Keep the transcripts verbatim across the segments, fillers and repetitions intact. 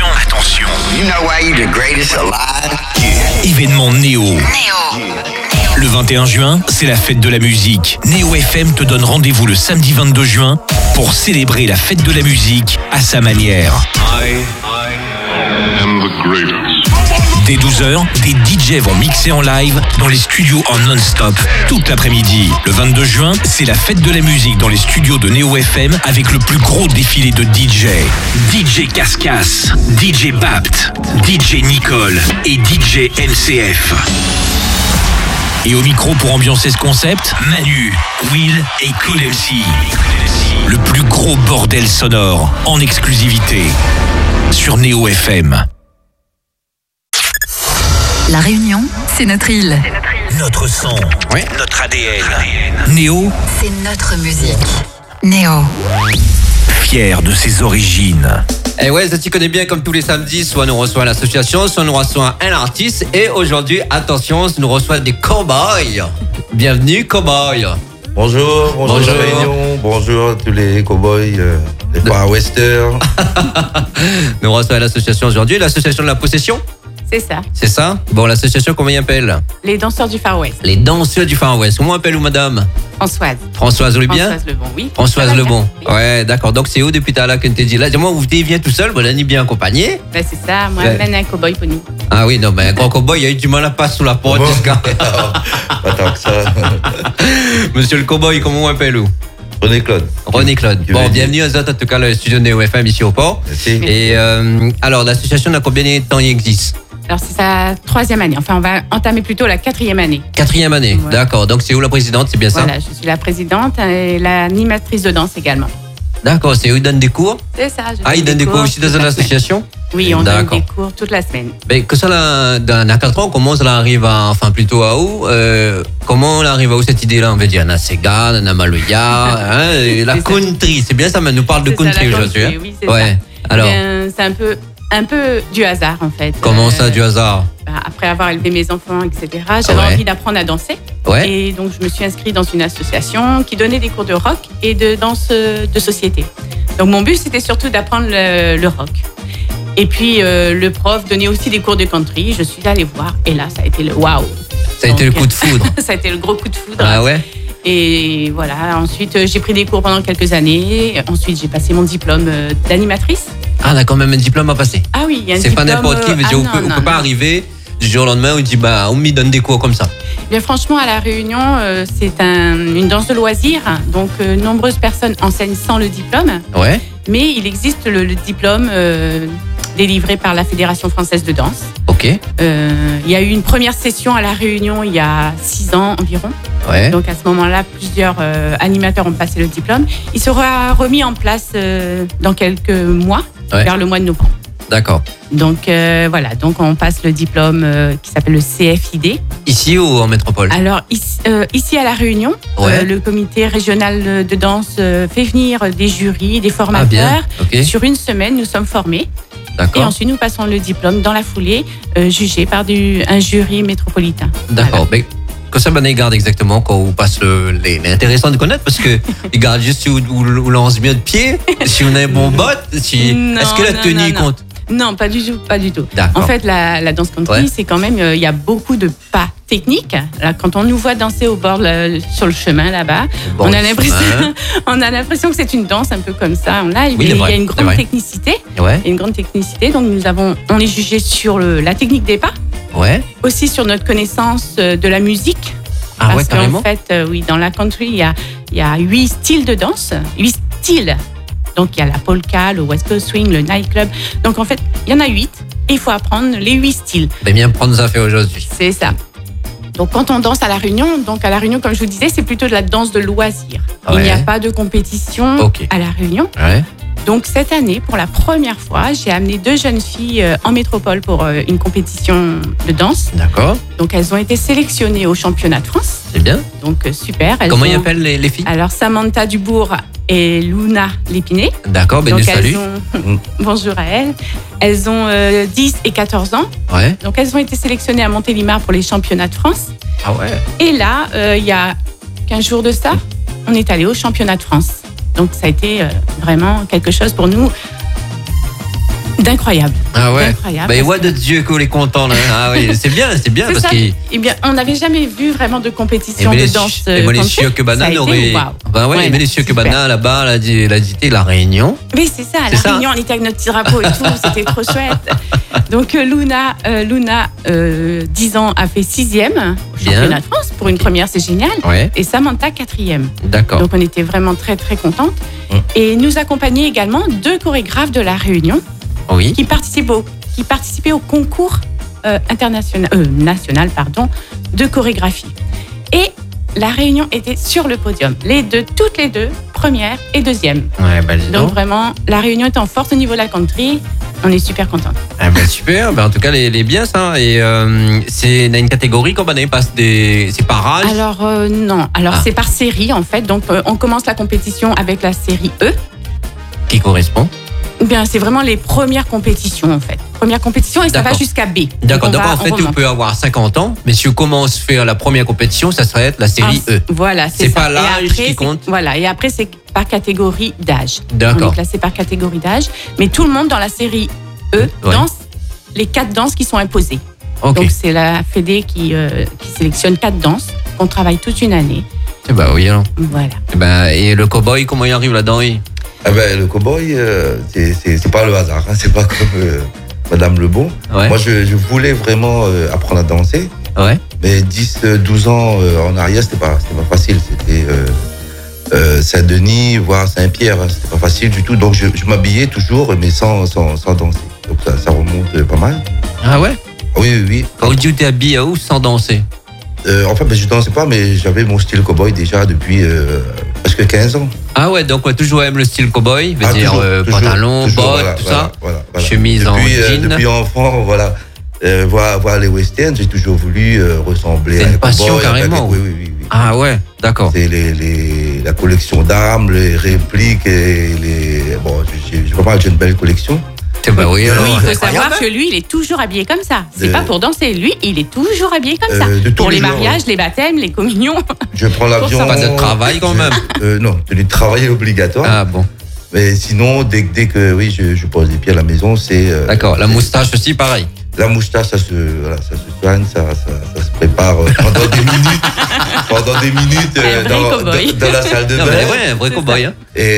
Attention, attention. You know why you're the greatest alive? Yeah. Événement Néo. Néo. Le vingt et un juin, c'est la fête de la musique. Néo F M te donne rendez-vous le samedi vingt-deux juin pour célébrer la fête de la musique à sa manière. I, I am the greatest. Dès douze heures, des D J vont mixer en live dans les studios en non-stop toute l'après-midi. Le vingt-deux juin, c'est la fête de la musique dans les studios de Néo F M avec le plus gros défilé de D J. D J Cascas, D J Bapt, D J Nicole et D J M C F. Et au micro pour ambiancer ce concept, Manu, Will et Cool M C. Le plus gros bordel sonore en exclusivité sur Néo F M. La Réunion, c'est notre île. Notre son, oui. Notre A D N. Néo, c'est notre musique. Néo. Fier de ses origines. Et ouais, ça t'y connaît bien comme tous les samedis, soit nous reçoit l'association, soit nous reçoit un artiste. Et aujourd'hui, attention, nous reçoit des cowboys. Bienvenue, cowboys. Bonjour, bonjour, bonjour. La Réunion, bonjour à tous les cowboys, euh, les Far Western. Nous reçoit l'association aujourd'hui, l'association de la possession. C'est ça. C'est ça. Bon, l'association, comment il appelle? Les danseurs du Far West. Les danseurs du Far West. Comment appelle-vous, madame? Françoise. Françoise, vous bien? Françoise Lebon, oui. Françoise Lebon. Oui. Ouais, d'accord. Donc, c'est où depuis tout à l'heure que tu dit là? Dis-moi, vous venez tout seul, vous l'avez bien accompagné? Ben, c'est ça. Moi, ouais. Même un cow-boy pour nous. Ah oui, non, mais un grand cow-boy, il a eu du mal à passer sous la porte. Bon. Jusqu'à... Pas tant que ça. Monsieur le cow-boy, comment on appelle-vous? René Claude. René Claude. Bon, bienvenue à Zot, en tout cas, le studio Néo F M ici au port. Merci. Et euh, alors, l'association, a combien de temps il existe? Alors, c'est sa troisième année. Enfin, on va entamer plutôt la quatrième année. Quatrième année, ouais. D'accord. Donc, c'est où la présidente, c'est bien voilà, ça? Voilà, je suis la présidente et l'animatrice de danse également. D'accord, c'est où ils donnent des cours? C'est ça. Je ah, ils donnent des cours aussi dans l'association? Oui, on donne des cours toute la semaine. Mais que ça, là, dans la quatre ans, comment ça arrive à, enfin, plutôt à où? euh, Comment on arrive à où cette idée-là? On veut dire, na Sega, na Maloya, hein, la country, c'est bien ça, mais nous parle de country aujourd'hui. Hein? Oui, c'est ouais. ça. Alors, c'est un peu. Un peu du hasard en fait. Comment euh, ça, du hasard? Bah, après avoir élevé mes enfants, et cetera, j'avais ouais. envie d'apprendre à danser. Ouais. Et donc je me suis inscrite dans une association qui donnait des cours de rock et de danse de société. Donc mon but c'était surtout d'apprendre le, le rock. Et puis euh, le prof donnait aussi des cours de country. Je suis allée voir et là ça a été le waouh. Ça a donc, été le coup de foudre. Ça a été le gros coup de foudre. Ah ouais. Et voilà, ensuite j'ai pris des cours pendant quelques années. Ensuite j'ai passé mon diplôme d'animatrice. Ah, on a quand même un diplôme à passer. Ah oui, il y a un c'est diplôme. C'est pas n'importe qui, veut dire, ah, on peut, ne peut pas arriver du jour au lendemain où on dit bah on me donne des cours comme ça. Bien franchement, à La Réunion, euh, c'est un, une danse de loisir, donc euh, nombreuses personnes enseignent sans le diplôme. Ouais. Mais il existe le, le diplôme euh, délivré par la Fédération française de danse. Ok. Euh, il y a eu une première session à La Réunion il y a six ans environ. Ouais. Donc à ce moment-là, plusieurs euh, animateurs ont passé le diplôme. Il sera remis en place euh, dans quelques mois, ouais. vers le mois de novembre. D'accord. Donc euh, voilà, donc on passe le diplôme euh, qui s'appelle le C F I D. Ici ou en métropole? Alors ici, euh, ici à La Réunion, ouais. euh, le comité régional de danse euh, fait venir des jurys, des formateurs. Ah, okay. Sur une semaine, nous sommes formés. D'accord. Et ensuite, nous passons le diplôme dans la foulée, euh, jugé par du, un jury métropolitain. D'accord. Voilà. Que ça, ben, ils gardent exactement quand on passe le. Les, les intéressant de connaître parce que ils gardent juste si on, on lance bien de pied, si on a un bon bot, si. Non, est-ce que la non, tenue non, compte? Non, pas du tout, pas du tout. D'accord. En fait, la, la danse country, ouais. c'est quand même, il euh, y a beaucoup de pas techniques. Là, quand on nous voit danser au bord, là, sur le chemin là-bas, bon, on a l'impression, on a l'impression que c'est une danse un peu comme ça. Là, il oui, y a une grande technicité. Ouais. Il y a une grande technicité. Donc, nous avons, on est jugé sur le, la technique des pas. Ouais. Aussi sur notre connaissance de la musique. Ah parce ouais, carrément. qu'en fait, euh, oui, dans la country, il y a, il y a huit styles de danse, huit styles. Donc, il y a la polka, le West Coast Swing, le nightclub. Donc, en fait, il y en a huit et il faut apprendre les huit styles. Ben bien prendre ça fait aujourd'hui. C'est ça. Donc, quand on danse à La Réunion, donc à La Réunion, comme je vous disais, c'est plutôt de la danse de loisir. Ouais. Il n'y a pas de compétition okay. à La Réunion. Ouais. Donc, cette année, pour la première fois, j'ai amené deux jeunes filles en métropole pour une compétition de danse. D'accord. Donc, elles ont été sélectionnées au championnat de France. C'est bien. Donc, super. Elles Comment ont... ils appellent les, les filles? Alors, Samantha Dubourg et Luna Lépiné. D'accord, ben salut. Ont... Bonjour à elles. Elles ont euh, dix et quatorze ans. Ouais. Donc, elles ont été sélectionnées à Montélimar pour les championnats de France. Ah ouais. Et là, euh, il y a quinze jours de ça, on est allé au championnat de France. Donc, ça a été euh, vraiment quelque chose pour nous d'incroyable. Ah ouais. D'incroyable. Ben, ouais, de Dieu qu'on est content là. Ah oui, c'est bien, c'est bien C'est parce ça. que. Eh bien, on n'avait jamais vu vraiment de compétition Et de les, danse. et moi, les comme ça. Sieux que Ça a Banane été, aurait. waouh. Ben ouais, Ouais, mais les Sieux que super. Banane là-bas, la, la dité la Réunion. Oui, c'est ça. À C'est La ça. Réunion, on était avec notre petit drapeau et tout. C'était trop chouette. Donc, euh, Luna, euh, Luna euh, dix ans, a fait sixième au Bien. championnat de France. Pour une première, c'est génial. Ouais. Et Samantha, quatrième. D'accord. Donc, on était vraiment très, très contentes. Hum. Et nous accompagnaient également deux chorégraphes de La Réunion Oui. qui participaient au, qui participaient au concours euh, international, euh, national pardon, de chorégraphie. Et La Réunion était sur le podium. Les deux, toutes les deux, première et deuxième. Ouais, ben dis Donc donc. vraiment, La Réunion est en force au niveau de la country. On est super contents. Ah ben super, ben en tout cas, les, les bien ça. Et euh, c'est dans une catégorie qu'on on passe des. C'est par âge. Alors euh, non, alors Ah. c'est par série en fait. Donc euh, on commence la compétition avec la série E. Qui correspond. Bien, c'est vraiment les premières compétitions en fait. Première compétition et ça va D'accord. jusqu'à B. D'accord, Donc, donc on va- en fait, on tu remonte. peux avoir cinquante ans, mais si tu commences à faire la première compétition, ça serait être la série Ah, E. Voilà, c'est C'est ça. pas Et l'âge après, qui c'est- compte. Voilà, et après c'est par catégorie d'âge. D'accord. On est classé par catégorie d'âge, mais tout le monde dans la série E Ouais. danse les quatre danses qui sont imposées. Ok. Donc c'est la Fédé qui, euh, qui sélectionne quatre danses qu'on travaille toute une année. Eh ben oui, alors. Voilà. Eh ben, et le cow-boy, comment il arrive là-dedans il... Ah ben, le cow-boy, euh, c'est- c'est c'est pas le hasard, hein, c'est pas comme euh, Madame Lebon. Ouais. Moi, je, je voulais vraiment euh, apprendre à danser, Ouais. mais dix, douze ans euh, en arrière, c'était pas, c'était pas facile. C'était euh, euh, Saint-Denis, voire Saint-Pierre, hein, c'était pas facile du tout. Donc, je, je m'habillais toujours, mais sans, sans, sans danser. Donc, ça, ça remonte euh, pas mal. Ah ouais. Oui, oui, oui. Quand tu t'es habillé à où sans danser? Euh, enfin, ben, je dansais pas, mais j'avais mon style cow-boy déjà depuis euh, presque quinze ans. Ah ouais, donc on a toujours aimé le style cow-boy, veut Ah, dire toujours, euh, toujours, pantalon, toujours, bottes, voilà, tout voilà, ça. voilà, voilà. Chemise en depuis, euh, jean. depuis enfant, voilà. Euh, voir, voir les westerns, j'ai toujours voulu euh, ressembler C'est à une un passion cow-boy, carrément. avec- Oui, oui, oui. oui. Ah ouais, d'accord. C'est les, les, la collection d'armes, les répliques et les. Bon, j'ai j'ai vraiment j'ai une belle collection. Eh ben oui, Oui, alors. Oui, il faut incroyable, savoir hein. que lui, il est toujours habillé comme ça. C'est De- pas pour danser. Lui, il est toujours habillé comme Euh, ça. de tous Pour les les jours, mariages, ouais. les baptêmes, les communions. Je prends l'avion. ça. Pas de travail quand même. Euh, non, tenue de travail est obligatoire. Ah bon, Mais sinon, dès, dès que oui, je, je pose les pieds à la maison, c'est. euh, d'accord. La c'est- moustache aussi, pareil. La moustache, ça se, voilà, ça se soigne, ça, ça, ça se prépare euh, pendant des minutes, pendant des minutes euh, Un vrai dans, cow-boy. dans, dans la salle de Non, bain. mais ouais, un vrai C'est cow-boy. ça. Hein.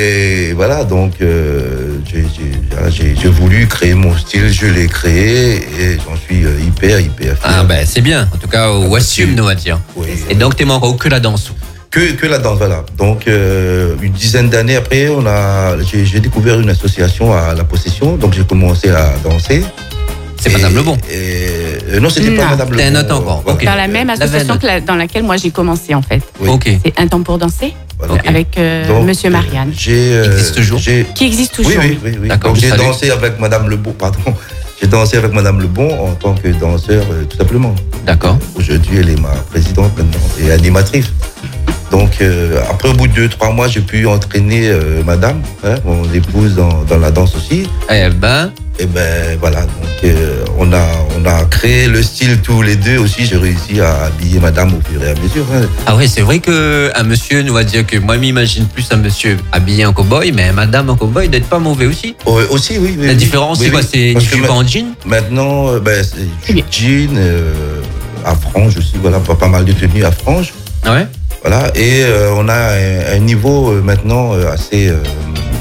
Et voilà, donc euh, j'ai j'ai- voilà, j'ai- j'ai voulu créer mon style, je l'ai créé et j'en suis euh, hyper, hyper fier. Ah ben c'est bien. En tout cas, au bah, assume, c'est- on va dire. Oui. Et donc, t'es encore que la danse. Que, que la danse, voilà. Donc, euh, une dizaine d'années après, on a, j'ai, j'ai découvert une association à La Possession, donc j'ai commencé à danser. C'est Et- Madame Lebon. et- euh, non, c'était pas Non. Madame Lebon. T'es un autre encore, Voilà. ok. Dans la même La association veine. que la- dans laquelle moi j'ai commencé en fait. Oui. Ok. C'est Un temps pour danser Voilà. Ok. avec euh, Donc, Monsieur euh, Marianne, J'ai, euh, Il existe toujours j'ai- qui existe toujours. Oui, oui, oui. oui. D'accord, Donc, j'ai salut. dansé avec Madame Lebon, pardon. J'ai dansé avec Madame Lebon en tant que danseur, euh, tout simplement. D'accord. Aujourd'hui, elle est ma présidente maintenant et animatrice. Donc, euh, après, au bout de deux, trois mois, j'ai pu entraîner euh, Madame, hein, mon épouse, dans, dans la danse aussi. Eh ben, Et ben voilà, donc euh, on, a, on a créé le style tous les deux aussi. J'ai réussi à habiller Madame au fur et à mesure. hein. ah ouais, c'est vrai que un monsieur nous va dire que moi, m'imagine plus un monsieur habillé en cow-boy, mais un madame en cow-boy d'être pas mauvais aussi. Oh, aussi, oui. oui La oui. différence, Oui, c'est quoi? oui. C'est une Parce que jupe ma- en jean? Maintenant, euh, ben, c'est C'est bien. jean, euh, à franges aussi, voilà, pas, pas mal de tenues à franges. Ouais. Voilà, et euh, on a un, un niveau euh, maintenant euh, assez, euh,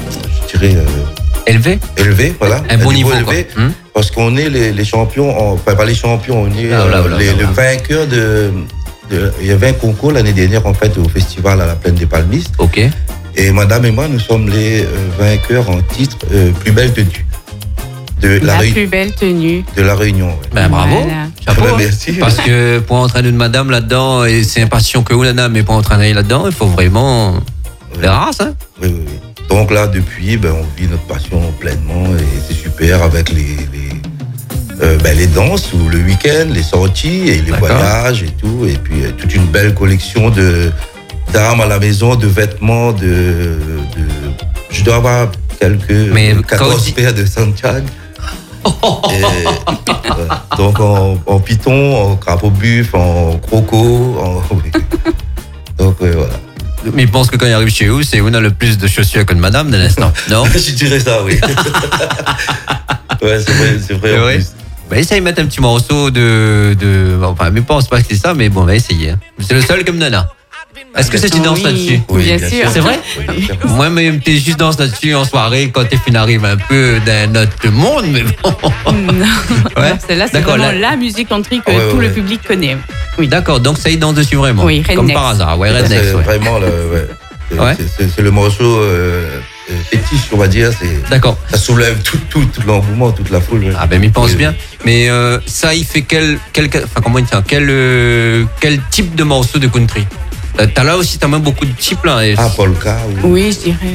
je dirais, euh, Élevé? élevé, voilà. Un bon niveau, quoi. élevé, Hum. parce qu'on est les, les champions, en- enfin pas les champions, on est Ah, voilà, euh, voilà, les, voilà. le vainqueur de, de- Il y avait un concours l'année dernière, en fait, au festival à la Plaine des Palmistes. Ok. Et Madame et moi, nous sommes les euh, vainqueurs en titre euh, plus belle tenue de la, La Réu- plus belle tenue. de la Réunion. ouais. Ben bravo. Voilà. Chapeau. Ben, hein. merci. Parce que pour entraîner une madame là-dedans, et c'est un passion que Oulana, mais pour entraîner là-dedans, il faut vraiment la race, hein. Oui, oui, oui. Donc là, depuis, ben, on vit notre passion pleinement et c'est super avec les, les, euh, ben, les danses ou le week-end, les sorties et les D'accord. voyages et tout. Et puis euh, toute une belle collection de d'armes à la maison, de vêtements, de, de je dois avoir quelques Mais euh, quand quatorze on dit- paires de Santiago. Et, voilà. Donc en, en python, en crapaud buff, en croco, en, oui. Donc euh, voilà. Mais il pense que quand il arrive chez vous, c'est on a le plus de chaussures que de madame de l'instant. Non? Je dirais ça, oui. Ouais, c'est vrai, c'est vrai. C'est en vrai. plus. Bah, essaye de mettre un petit morceau de. de... Enfin, mais pense pas que c'est ça, mais bon, on va essayer. hein. C'est le seul comme Nana. Est-ce que c'est une danse Oui, là-dessus? Oui, bien bien sûr. sûr. C'est vrai? Oui, bien sûr. Moi, même t'es juste danse là-dessus en soirée quand tes filles arrivent un peu d'un autre monde, mais bon. Non, Ouais. Non, celle-là, c'est D'accord, vraiment là- la musique country que Ouais, ouais, tout le ouais. public connaît. Oui. D'accord, donc ça y danse dessus vraiment. Oui, Comme Rednecks. par hasard, ouais, Ça, Rednecks, c'est ouais. vraiment le, ouais. C'est- Ouais. c'est- c'est- c'est le morceau euh, euh, fétiche, on va dire. C'est, D'accord. ça soulève tout, tout, tout l'engouement, toute la foule. ouais. Ah ben, il pense Oui, bien. Mais euh, ça, il fait quel, quel, enfin comment il tient, quel, euh, quel type de morceau de country? Euh, T'as là aussi, t'as même beaucoup de types là. et- Ah, polka. ou- Oui, je dirais.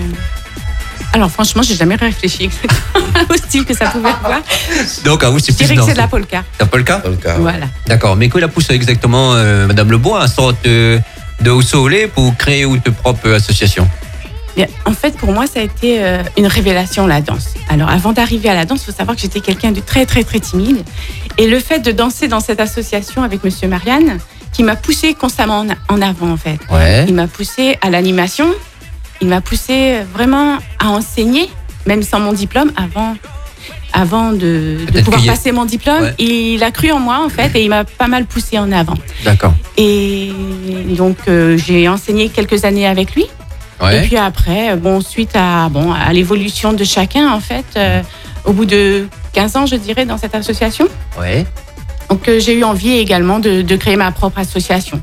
Alors, franchement, j'ai jamais réfléchi au style que ça pouvait avoir. Donc, à vous, c'est Je plus dirais que dans c'est de la polka. T'as pas le cas? Polka. Voilà. D'accord. Mais quoi la pousse exactement, euh, Madame Lebois, à sorte euh, de Oussolé pour créer votre propre association? Bien, en fait, pour moi, ça a été euh, une révélation, la danse. Alors, avant d'arriver à la danse, il faut savoir que j'étais quelqu'un de très, très, très timide. Et le fait de danser dans cette association avec Monsieur Marianne, qui m'a poussé constamment en, en avant, en fait. Ouais. Il m'a poussé à l'animation. Il m'a poussé vraiment à enseigner, même sans mon diplôme, avant, avant de, de Peut-être pouvoir qu'il y a- passer mon diplôme. Ouais. Il a cru en moi, en fait, et il m'a pas mal poussé en avant. D'accord. Et donc, euh, j'ai enseigné quelques années avec lui. Et Ouais. puis après, bon, suite à, bon, à l'évolution de chacun, en fait, euh, au bout de quinze ans, je dirais, dans cette association, Ouais. donc euh, j'ai eu envie également de, de créer ma propre association.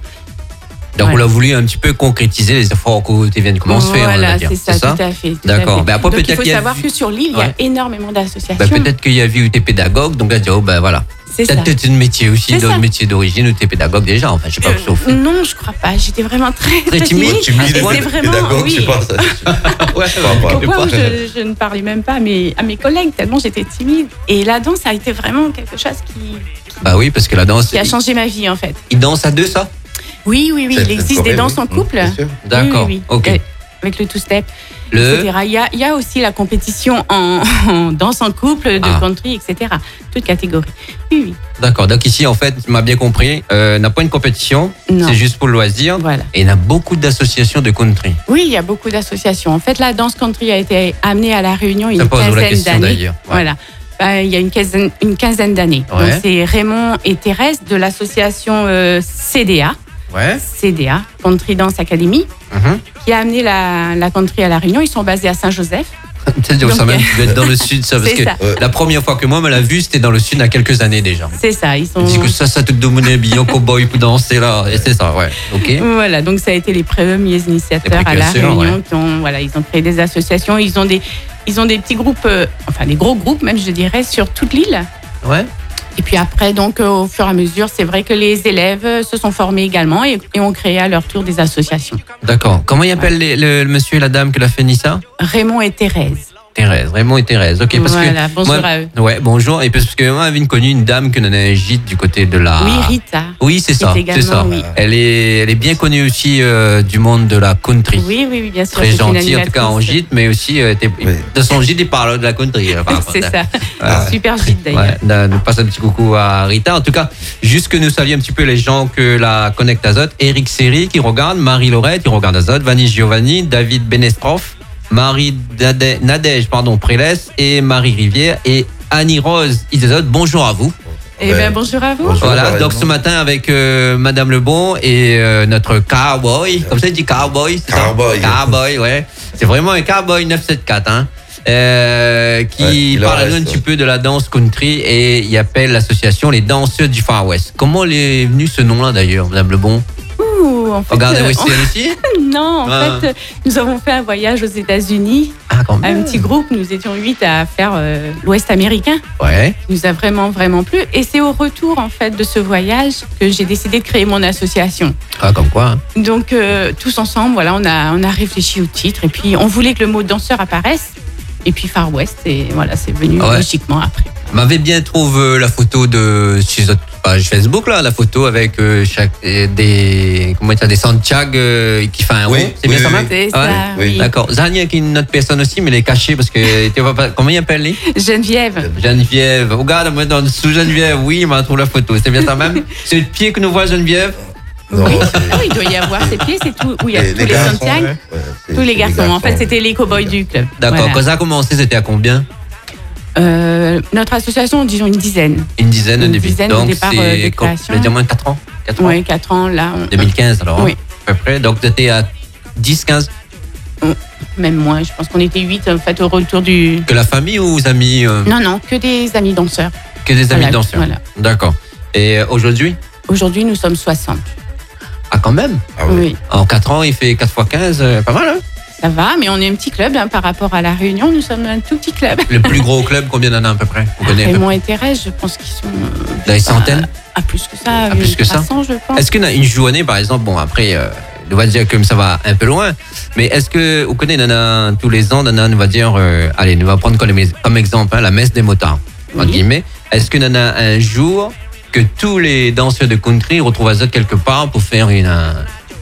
Donc, Voilà. on a voulu un petit peu concrétiser les efforts que tu viens de commencer à faire, on va Voilà, dire. c'est ça, tout à fait. tout D'accord. à fait. Ben après, donc, il peut-être faut qu'il y a savoir vu- que sur l'île, il y Ouais. a énormément d'associations. Ben, peut-être qu'il y a vu où t'es pédagogue, donc là, tu dis, oh, ben voilà. c'est ça. T'as peut-être un métier aussi, C'est dans ça. le métier d'origine où t'es pédagogue déjà, enfin, je sais pas, Euh, sauf. non, je crois pas. J'étais vraiment très, Très timide. Et Timide, c'est vraiment, pédagogue, oui. je sais pas. Ça, Ouais, je crois pas. Pourquoi je, je ne parlais même pas à mes, à mes collègues tellement j'étais timide. Et la danse a été vraiment quelque chose qui, Bah oui, parce que la danse, qui a changé ma vie en fait. ils dansent à deux, ça? Oui, oui, oui. C'est- Il c'est existe correct, des danses oui. en couple. Bien sûr. D'accord. Oui, oui, oui. Ok. Euh, Avec le two-step, Le. et cetera. Il y a, il y a aussi la compétition en, en danse en couple, de Ah. country, et cetera. Toute catégorie. Oui, oui. D'accord. Donc ici, en fait, tu m'as bien compris, euh, n'a pas une compétition, Non. c'est juste pour le loisir. Voilà. Et il y a beaucoup d'associations de country. Oui, il y a beaucoup d'associations. En fait, la danse country a été amenée à La Réunion il y a Ça une pose la quinzaine question d'années. d'ailleurs. Ouais. Voilà. Ben, il y a une quinzaine, une quinzaine d'années. Ouais. Donc, c'est Raymond et Thérèse de l'association euh, C D A, Ouais. C D A, Country Dance Academy, Mhm. qui a amené la, la country à La Réunion. Ils sont basés à Saint-Joseph. C'est-à-dire, ça Donc, même, tu dois être dans le sud, ça, parce c'est que ça. Ouais. la première fois que moi me l'a vu, c'était dans le sud il y a quelques années déjà. C'est ça. Ils sont. On dit que ça, ça te donne bien cowboy pour danser là. Et c'est ça, ouais. Ok. Voilà, donc ça a été les premiers initiateurs Les à La précurseurs, Réunion ouais. qui ont, voilà, ils ont créé des associations, ils ont des, ils ont des petits groupes, euh, enfin des gros groupes même, je dirais, sur toute l'île. Ouais. Et puis après, donc, euh, au fur et à mesure, c'est vrai que les élèves euh, se sont formés également et, et ont créé à leur tour des associations. D'accord. Comment il appelle les- le, le monsieur et la dame qui l'a fait Nissa? Raymond et Thérèse. Thérèse, Raymond et Thérèse. Ok, parce Voilà, que bonjour moi- à eux. Ouais, bonjour. Et parce que moi, j'avais connu une dame qui donnait un gîte du côté de la. Oui, Rita. Oui, c'est ça, Rita c'est également, ça. oui. Elle est, elle est bien connue aussi euh, du monde de la country. Oui, oui, oui, bien sûr. Très c'est une gentille en tout cas en animatrice. gîte, mais aussi euh, t'es- Oui. de son gîte il parle de la country. euh, par rapport C'est à- ça. Ah, ouais. Super gîte d'ailleurs. Ouais, de- de passer un petit coucou à Rita. En tout cas, juste que nous saluons un petit peu les gens que la Connect Azote. Eric Seri qui regarde, Marie Laurette qui regarde Azote, Vanny Giovanni, David Benestroff, Marie Dade- Nadège pardon, Prélès et Marie Rivière et Annie Rose Isazote. Bonjour à vous. Eh Ouais. bien, bonjour à vous. Bonjour. Voilà, pareillement. donc ce matin avec euh, Madame Lebon et euh, notre cowboy, comme ça il dit cowboy, c'est ça? Cowboy. Cowboy, ouais. C'est vraiment un cowboy neuf cent soixante-quatre, hein, euh, qui Ouais, il en parle reste, un petit ouais. peu de la danse country et il appelle l'association les danseurs du Far West. Comment est venu ce nom-là d'ailleurs, Madame Lebon? Ouh, en fait, Regardez euh, Western aussi? on- Non, en Ah. fait, euh, nous avons fait un voyage aux États-Unis, Ah, quand un même. petit groupe. Nous étions huit à faire euh, l'Ouest américain. Ouais, Il nous a vraiment, vraiment plu. Et c'est au retour, en fait, de ce voyage que j'ai décidé de créer mon association. ah, comme quoi. hein. Donc, euh, tous ensemble, voilà, on a, on a réfléchi au titre. Et puis, on voulait que le mot danseur apparaisse. Et puis, Far West, et voilà, c'est venu Ouais. logiquement après. M'avait bien trouvé la photo de sur votre page Facebook là, la photo avec euh, chaque euh, des comment dire des Santiago euh, qui fait un Oui, rond. C'est oui, bien ça, oui, Marc? C'est Ouais. ça, oui. oui. D'accord. Zania qui est une autre personne aussi, mais elle est cachée parce que tu vois pas. Comment il appelle les Geneviève. Geneviève. Regarde, moi dans sous Geneviève, oui, il m'a trouvé la photo. C'est bien ça même. C'est le pied que nous voit Geneviève. Non, Oui. c'est- Ah, il doit y avoir ses pieds, c'est tout. Oui, il y a les, tous les les garçons, Santiago, ouais, c'est- tous les c'est garçons. En fait, c'était les cow-boys du club. D'accord. Voilà. Quand ça a commencé, c'était à combien? Euh, notre association, disons une dizaine. Une dizaine Une au début. dizaine au Donc départ, c'est euh, de quoi, création. je vais dire moins de quatre ans. quatre ans. Oui, quatre ans, là. On... deux mille quinze alors. Oui. À peu près. Donc tu étais à dix, quinze. Même moins, je pense qu'on était huit en fait au retour du... Que la famille ou aux amis euh, Non, non, que des amis danseurs. Que des amis Voilà, danseurs. voilà. D'accord. Et euh, aujourd'hui? Aujourd'hui, nous sommes soixante. Ah, quand même. Ah ouais. Oui, En quatre ans, il fait quatre fois quinze, euh, pas mal, hein? ça va, mais on est un petit club hein, par rapport à La Réunion. Nous sommes un tout petit club. Le plus gros club, combien d'en a à peu près? Vous connaissez à peu Raymond et Thérèse, je pense qu'ils sont... euh, Dans les centaines? Ah, plus que ça. Ah, plus que ça. trois cents, je pense. Est-ce qu'il y a une journée, par exemple, bon, après, euh, on va dire que ça va un peu loin, mais est-ce que vous connaissez, on a, tous les ans, on a, on va dire, euh, allez, on va prendre comme, comme exemple hein, la messe des motards, entre Oui. guillemets. Est-ce qu'il y en a un jour que tous les danseurs de country retrouvent à Zot quelque part pour faire une, un,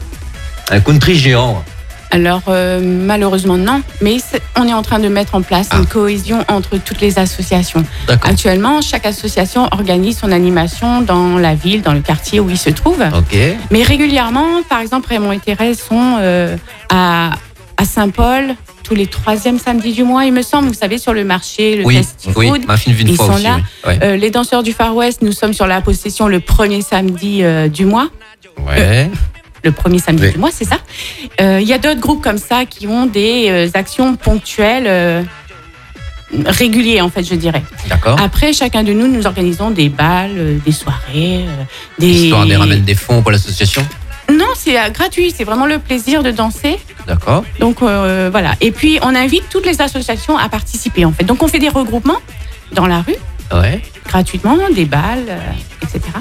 un country géant? Alors, euh, malheureusement, non. Mais c'est- on est en train de mettre en place Ah. une cohésion entre toutes les associations. D'accord. Actuellement, chaque association organise son animation dans la ville, dans le quartier où il se trouve. Ok. Mais régulièrement, par exemple, Raymond et Thérèse sont euh, à, à Saint-Paul tous les troisièmes samedis du mois, il me semble. Vous savez, sur le marché, le Oui, fast oui, food. ma fille une Ils fois sont aussi. là. Oui. Ouais. Euh, les danseurs du Far West, nous sommes sur la possession le premier samedi euh, du mois. Ouais. Le premier samedi Oui. du mois, c'est ça. Euh, Il y a d'autres groupes comme ça qui ont des euh, actions ponctuelles, euh, régulières en fait, je dirais. D'accord. Après, chacun de nous, nous organisons des balles, euh, des soirées, euh, des... Histoire de ramener des fonds pour l'association. Non, c'est euh, gratuit, c'est vraiment le plaisir de danser. D'accord. Donc euh, voilà. Et puis, on invite toutes les associations à participer en fait. Donc, on fait des regroupements dans la rue, Ouais. gratuitement, des balles, euh, et cetera.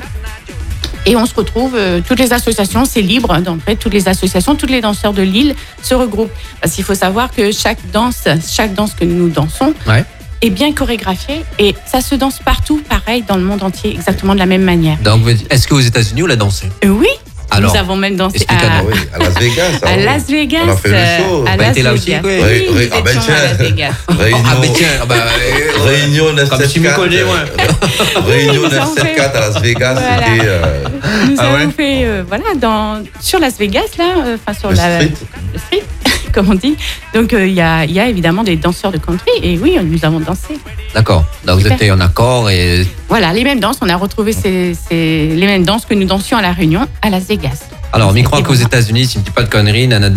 Et on se retrouve, euh, toutes les associations, c'est libre hein, d'entrer, toutes les associations, tous les danseurs de l'île se regroupent. Parce qu'il faut savoir que chaque danse, chaque danse que nous dansons Ouais. est bien chorégraphiée et ça se danse partout, pareil, dans le monde entier, exactement de la même manière. Donc, est-ce qu'aux États-Unis, on l'a dansé? Euh, oui, Alors, nous avons même dansé explique-nous. Ah à, oui, à Las Vegas. à ah oui. Las Vegas. On a fait le show. euh, à Bah, Las t'es là aussi, Vegas. quoi. Oui, Oui, nous oui, ah ben étions tiens. à Las Vegas. Réunion, Ah, mais tiens, bah, euh, Réunion comme tu me connais, ouais. Réunion Oui, nous avons neuf sept quatre à Las Vegas, Voilà. c'était euh, Nous Ah avons ouais fait, euh, voilà, dans, sur Las Vegas, là, euh, enfin sur le la, street. le street, comme on dit. Donc, euh, il y, a, il y a évidemment des danseurs de country et oui, nous avons dansé. D'accord. Donc, vous Super. étiez en accord et. Voilà, les mêmes danses, on a retrouvé ces, ces- les mêmes danses que nous dansions à La Réunion, à Las Vegas. Alors, on y croit Et qu'aux voilà. États-Unis, si je ne dis pas de conneries, on a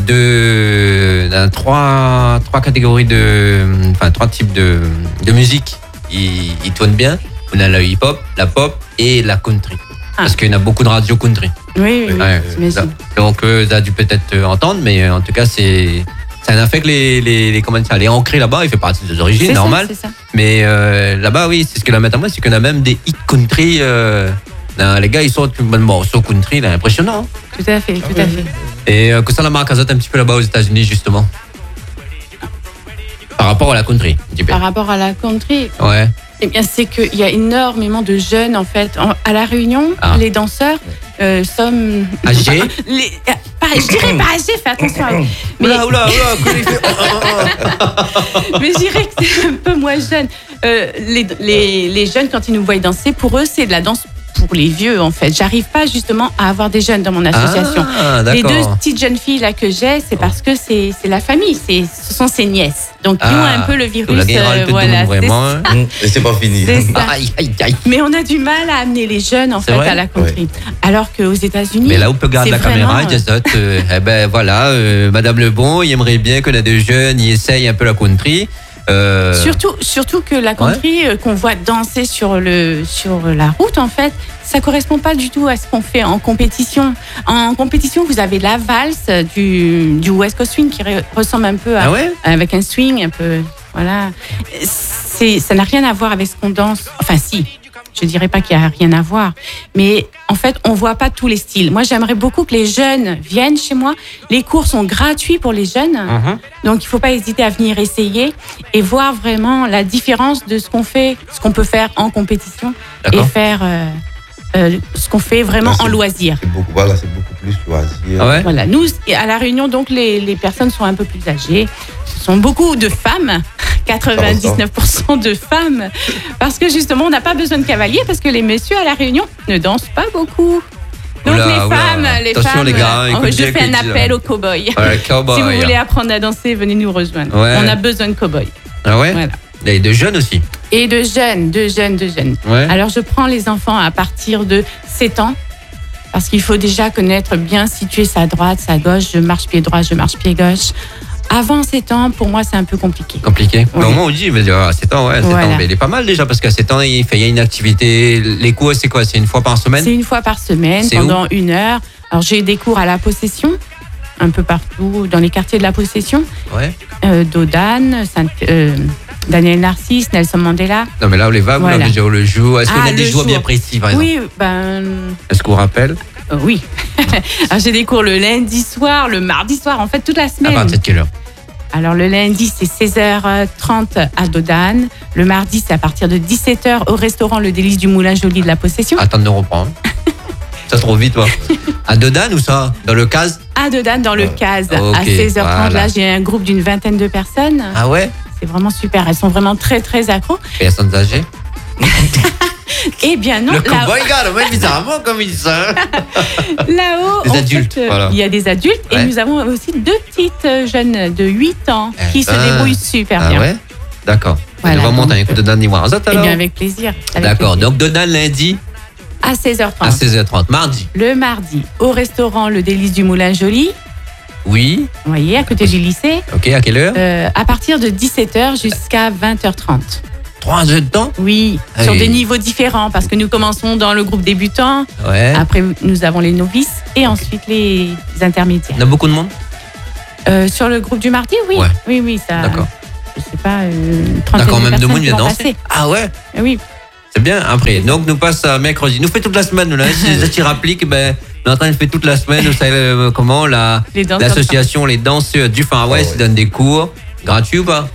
deux, on a trois, trois catégories de, enfin, trois types de, de musique. Ils, ils tournent bien. On a le hip-hop, la pop et la country. Ah. Parce qu'il y en a beaucoup de radios country. Oui, oui, oui, Ouais. j'imagine. Donc, euh, ça a dû peut-être euh, entendre, mais euh, en tout cas, c'est, c'est un affaire que les, les, les, comment dire, les ancrés là-bas, il fait partie des origines, C'est ça, normal. c'est ça. Mais euh, là-bas, oui, c'est ce que la mettre en place, c'est qu'on a même des hits country. Euh, là, les gars, ils sortent un morceau country, là, impressionnant. hein. Tout à fait, tout à fait. Et euh, que ça la marque azote un petit peu là-bas aux États-Unis, justement. Par rapport à la country, un petit peu. Par rapport à la country, Ouais. eh bien, c'est qu'il y a énormément de jeunes, en fait. En- à La Réunion, Ah. les danseurs euh, sommes... Âgés les, euh, pas, Je dirais pas âgés, fais attention. à- Mais, Oula, oula, oula, comment il fait Oh, mais je dirais que c'est un peu moins jeune. Euh, les, les, les jeunes, quand ils nous voient danser, pour eux, c'est de la danse pour les vieux, en fait. J'arrive pas, justement, à avoir des jeunes dans mon association. Ah, Les deux d'accord. petites jeunes filles là que j'ai, c'est parce que c'est c'est la famille, c'est ce sont ses nièces. Donc ils ont Ah, un peu le virus. la guérale euh, te voilà, donne c'est vraiment. hein. Hum, Et c'est pas fini. c'est ça. Aïe, aïe, aïe. Mais on a du mal à amener les jeunes en C'est fait vrai à la country. Alors qu'aux États-Unis, Mais là où peut garder c'est la caméra, vraiment, il dit Azote, euh, eh ben voilà, euh, Madame Lebon, il aimerait bien que les deux jeunes y essayent un peu la country. Euh, Surtout, surtout que la country euh, qu'on voit danser sur, le, sur la route, en fait, ça correspond pas du tout à ce qu'on fait en compétition. En compétition, vous avez la valse du, du West Coast Swing qui re- ressemble un peu à, Ah ouais avec un swing, un peu, voilà. C'est, ça n'a rien à voir avec ce qu'on danse. Enfin, si. Je dirais pas qu'il y a rien à voir, mais en fait, on voit pas tous les styles. Moi, j'aimerais beaucoup que les jeunes viennent chez moi. Les cours sont gratuits pour les jeunes, Mhm. donc il faut pas hésiter à venir essayer et voir vraiment la différence de ce qu'on fait, ce qu'on peut faire en compétition et D'accord. faire euh, euh, ce qu'on fait vraiment Là, c'est- en loisir. C'est beaucoup, voilà, c'est beaucoup plus loisir. Ah ouais Voilà, nous, à La Réunion, donc, les, les personnes sont un peu plus âgées. Ce sont beaucoup de femmes, quatre-vingt-dix-neuf pour cent de femmes, parce que justement, on n'a pas besoin de cavaliers, parce que les messieurs à La Réunion ne dansent pas beaucoup. Donc Oula, les oula. femmes, les Attention, femmes, les gars, euh, écoute je bien fais que un tu dis, là. appel aux cow-boys. Ouais, cowboy. Si vous voulez apprendre à danser, venez nous rejoindre. Ouais. On a besoin de cow-boys. Ah ouais Voilà. Et de jeunes aussi. Et de jeunes, de jeunes, de jeunes. Ouais. Alors, je prends les enfants à partir de sept ans. Parce qu'il faut déjà connaître, bien situer sa droite, sa gauche. Je marche pied droit, je marche pied gauche. Avant sept ans, pour moi, c'est un peu compliqué. Compliqué. Oui. Mais au moins, on dit, mais, ah, sept ans, ouais, sept Voilà. ans. Mais il est pas mal déjà, parce qu'à sept ans, il fait il y a une activité. Les cours, c'est quoi? C'est une fois par semaine? C'est une fois par semaine, C'est pendant une heure. Alors, j'ai des cours à la possession, un peu partout, dans les quartiers de la possession. Ouais. Euh, Dodane, Saint, euh, Daniel Narcisse, Nelson Mandela. Non, mais là, on les va, Voilà. vous l'avez déjà le jour. Est-ce qu'on Ah, a des le jours bien jour. précis, par exemple? Oui, ben. Est-ce qu'on rappelle? euh, oui. Alors, j'ai des cours le lundi soir, le mardi soir, en fait, toute la À semaine. partir de quelle heure? Alors, le lundi, c'est seize heures trente à Dodane. Le mardi, c'est à partir de dix-sept heures au restaurant Le Délice du Moulin Joli de la Possession. Attends de reprendre. Ça se trouve vite, toi. À Dodane ou ça? Dans le case? À Dodane, dans le case, Ok, à seize heures trente. voilà. Là, j'ai un groupe d'une vingtaine de personnes. Ah ouais? C'est vraiment super. Elles sont vraiment très, très accros. Personnes âgées? Eh bien, non. Le là- cowboy, gars, le mec, bizarrement, comme il dit ça. Là-haut, Des en adultes, fait, euh, voilà. il y a des adultes Ouais. et nous avons aussi deux petites euh, jeunes de huit ans qui se Ah. débrouillent super Ah bien. ouais? D'accord. Voilà, On va monter donc, un coup de Dodane Noir. Ça, Eh alors? bien, avec plaisir. avec D'accord. plaisir. Donc, Dodane lundi À seize heures trente. à seize heures trente. Mardi? Le mardi, au restaurant Le Délice du Moulin Joli, Oui. vous voyez, à côté du lycée, Ok, à quelle heure? euh, à partir de dix-sept heures jusqu'à vingt heures trente. Trois heures de temps? Oui, Ah sur oui. des niveaux différents, parce que nous commençons dans le groupe débutant, Ouais. après nous avons les novices et ensuite les intermédiaires. Il y a beaucoup de monde? Euh, sur le groupe du mardi, oui. Ouais. Oui, oui, ça. D'accord. Je sais pas, euh, une trentaine D'accord, de même de personnes monde qui vient vont danser. passer. Ah ouais? Ah oui, C'est bien. Après, donc, nous passe à mercredi. Nous fait toute la semaine, nous, là. Si les tu rappliques, ben, on est en train de faire toute la semaine. Vous savez euh, comment la, les danseurs. l'association Les Danseurs du Far West ouais. donne des cours gratuits ou pas?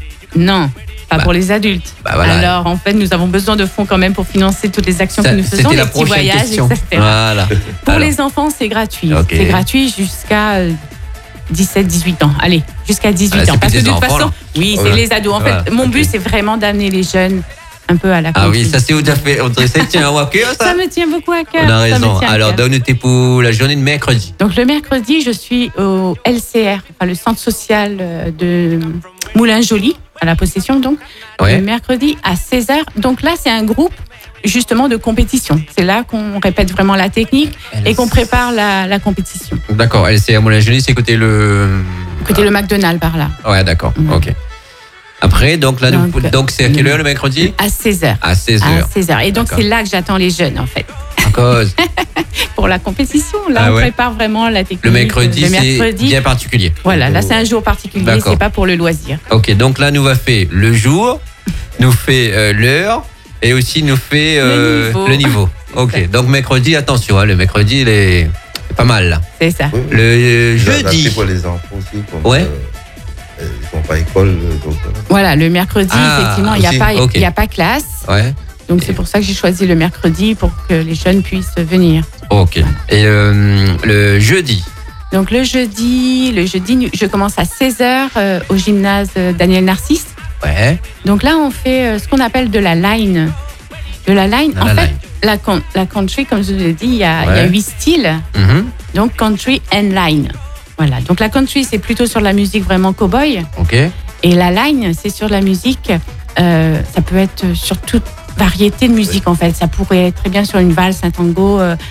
Non, pas Bah, pour les adultes. bah voilà. Alors, en fait, nous avons besoin de fonds quand même pour financer toutes les actions Ça, que nous faisons, C'était les la petits prochaine voyages, question. et cetera. Voilà. Pour Alors, les enfants, c'est gratuit. Ok. C'est gratuit jusqu'à euh, dix-sept dix-huit ans. Allez, jusqu'à dix-huit Ah, c'est ans. Parce plus que de des toute enfants, façon, là. oui, c'est Ouais. les ados. En fait, Ouais, mon ok. but, c'est vraiment d'amener les jeunes un peu à la Ah oui, country. ça c'est où tu as fait. On ça tient à cœur, ça? Ça me tient beaucoup à cœur. On a ça me raison. tient à Alors, cœur. donne-nous pour la journée de mercredi. Donc le mercredi, je suis au L C R, enfin, le centre social euh, de Moulin Joli, à la Possession donc. Ouais. Le mercredi à seize heures. Donc là, c'est un groupe justement de compétition. C'est là qu'on répète vraiment la technique et qu'on prépare la, la compétition. D'accord, elle c'est à Moulin Joli, c'est côté le. Côté le McDonald's par là, Ouais, d'accord. Ouais. Ok. Après, donc là, nous- Donc, donc c'est à quelle heure le mercredi? à seize heures. À seize À heures. seize heures. Et donc D'accord. c'est là que j'attends les jeunes en fait. À cause. Pour la compétition, là Ah on ouais. prépare vraiment la technique. Le mercredi, Le c'est mercredi, bien particulier. voilà, là c'est un jour particulier, D'accord. c'est pas pour le loisir. Ok, donc là, nous va faire le jour, nous fait euh, l'heure et aussi nous fait euh, niveau. le niveau. Ok, donc mercredi, attention, hein, le mercredi, il est pas mal là. C'est ça. Oui, oui. Le euh, J'ai adapté jeudi. pour les enfants aussi. Comme, Ouais. euh, euh, ils vont pas à école. euh, Donc, euh, Voilà, le mercredi, Ah, effectivement, il n'y a, aussi, pas- ok. il y a pas classe. Ouais, Donc, c'est pour ça que j'ai choisi le mercredi pour que les jeunes puissent venir. ok. Et euh, le jeudi. Donc, le jeudi, le jeudi, je commence à seize heures euh, au gymnase euh, Daniel Narcisse. Ouais, Donc là, on fait euh, ce qu'on appelle de la line. De la line, Dans en la fait, line. La, con- la country, comme je vous l'ai dit, il y a, il y a Ouais. huit styles. Mhm. Donc, country and line. Voilà. Donc, la country, c'est plutôt sur la musique vraiment cow-boy. ok. Et la line, c'est sur la musique, euh, ça peut être sur toute variété de musique en fait. Ça pourrait être très bien sur une valse, un tango, euh,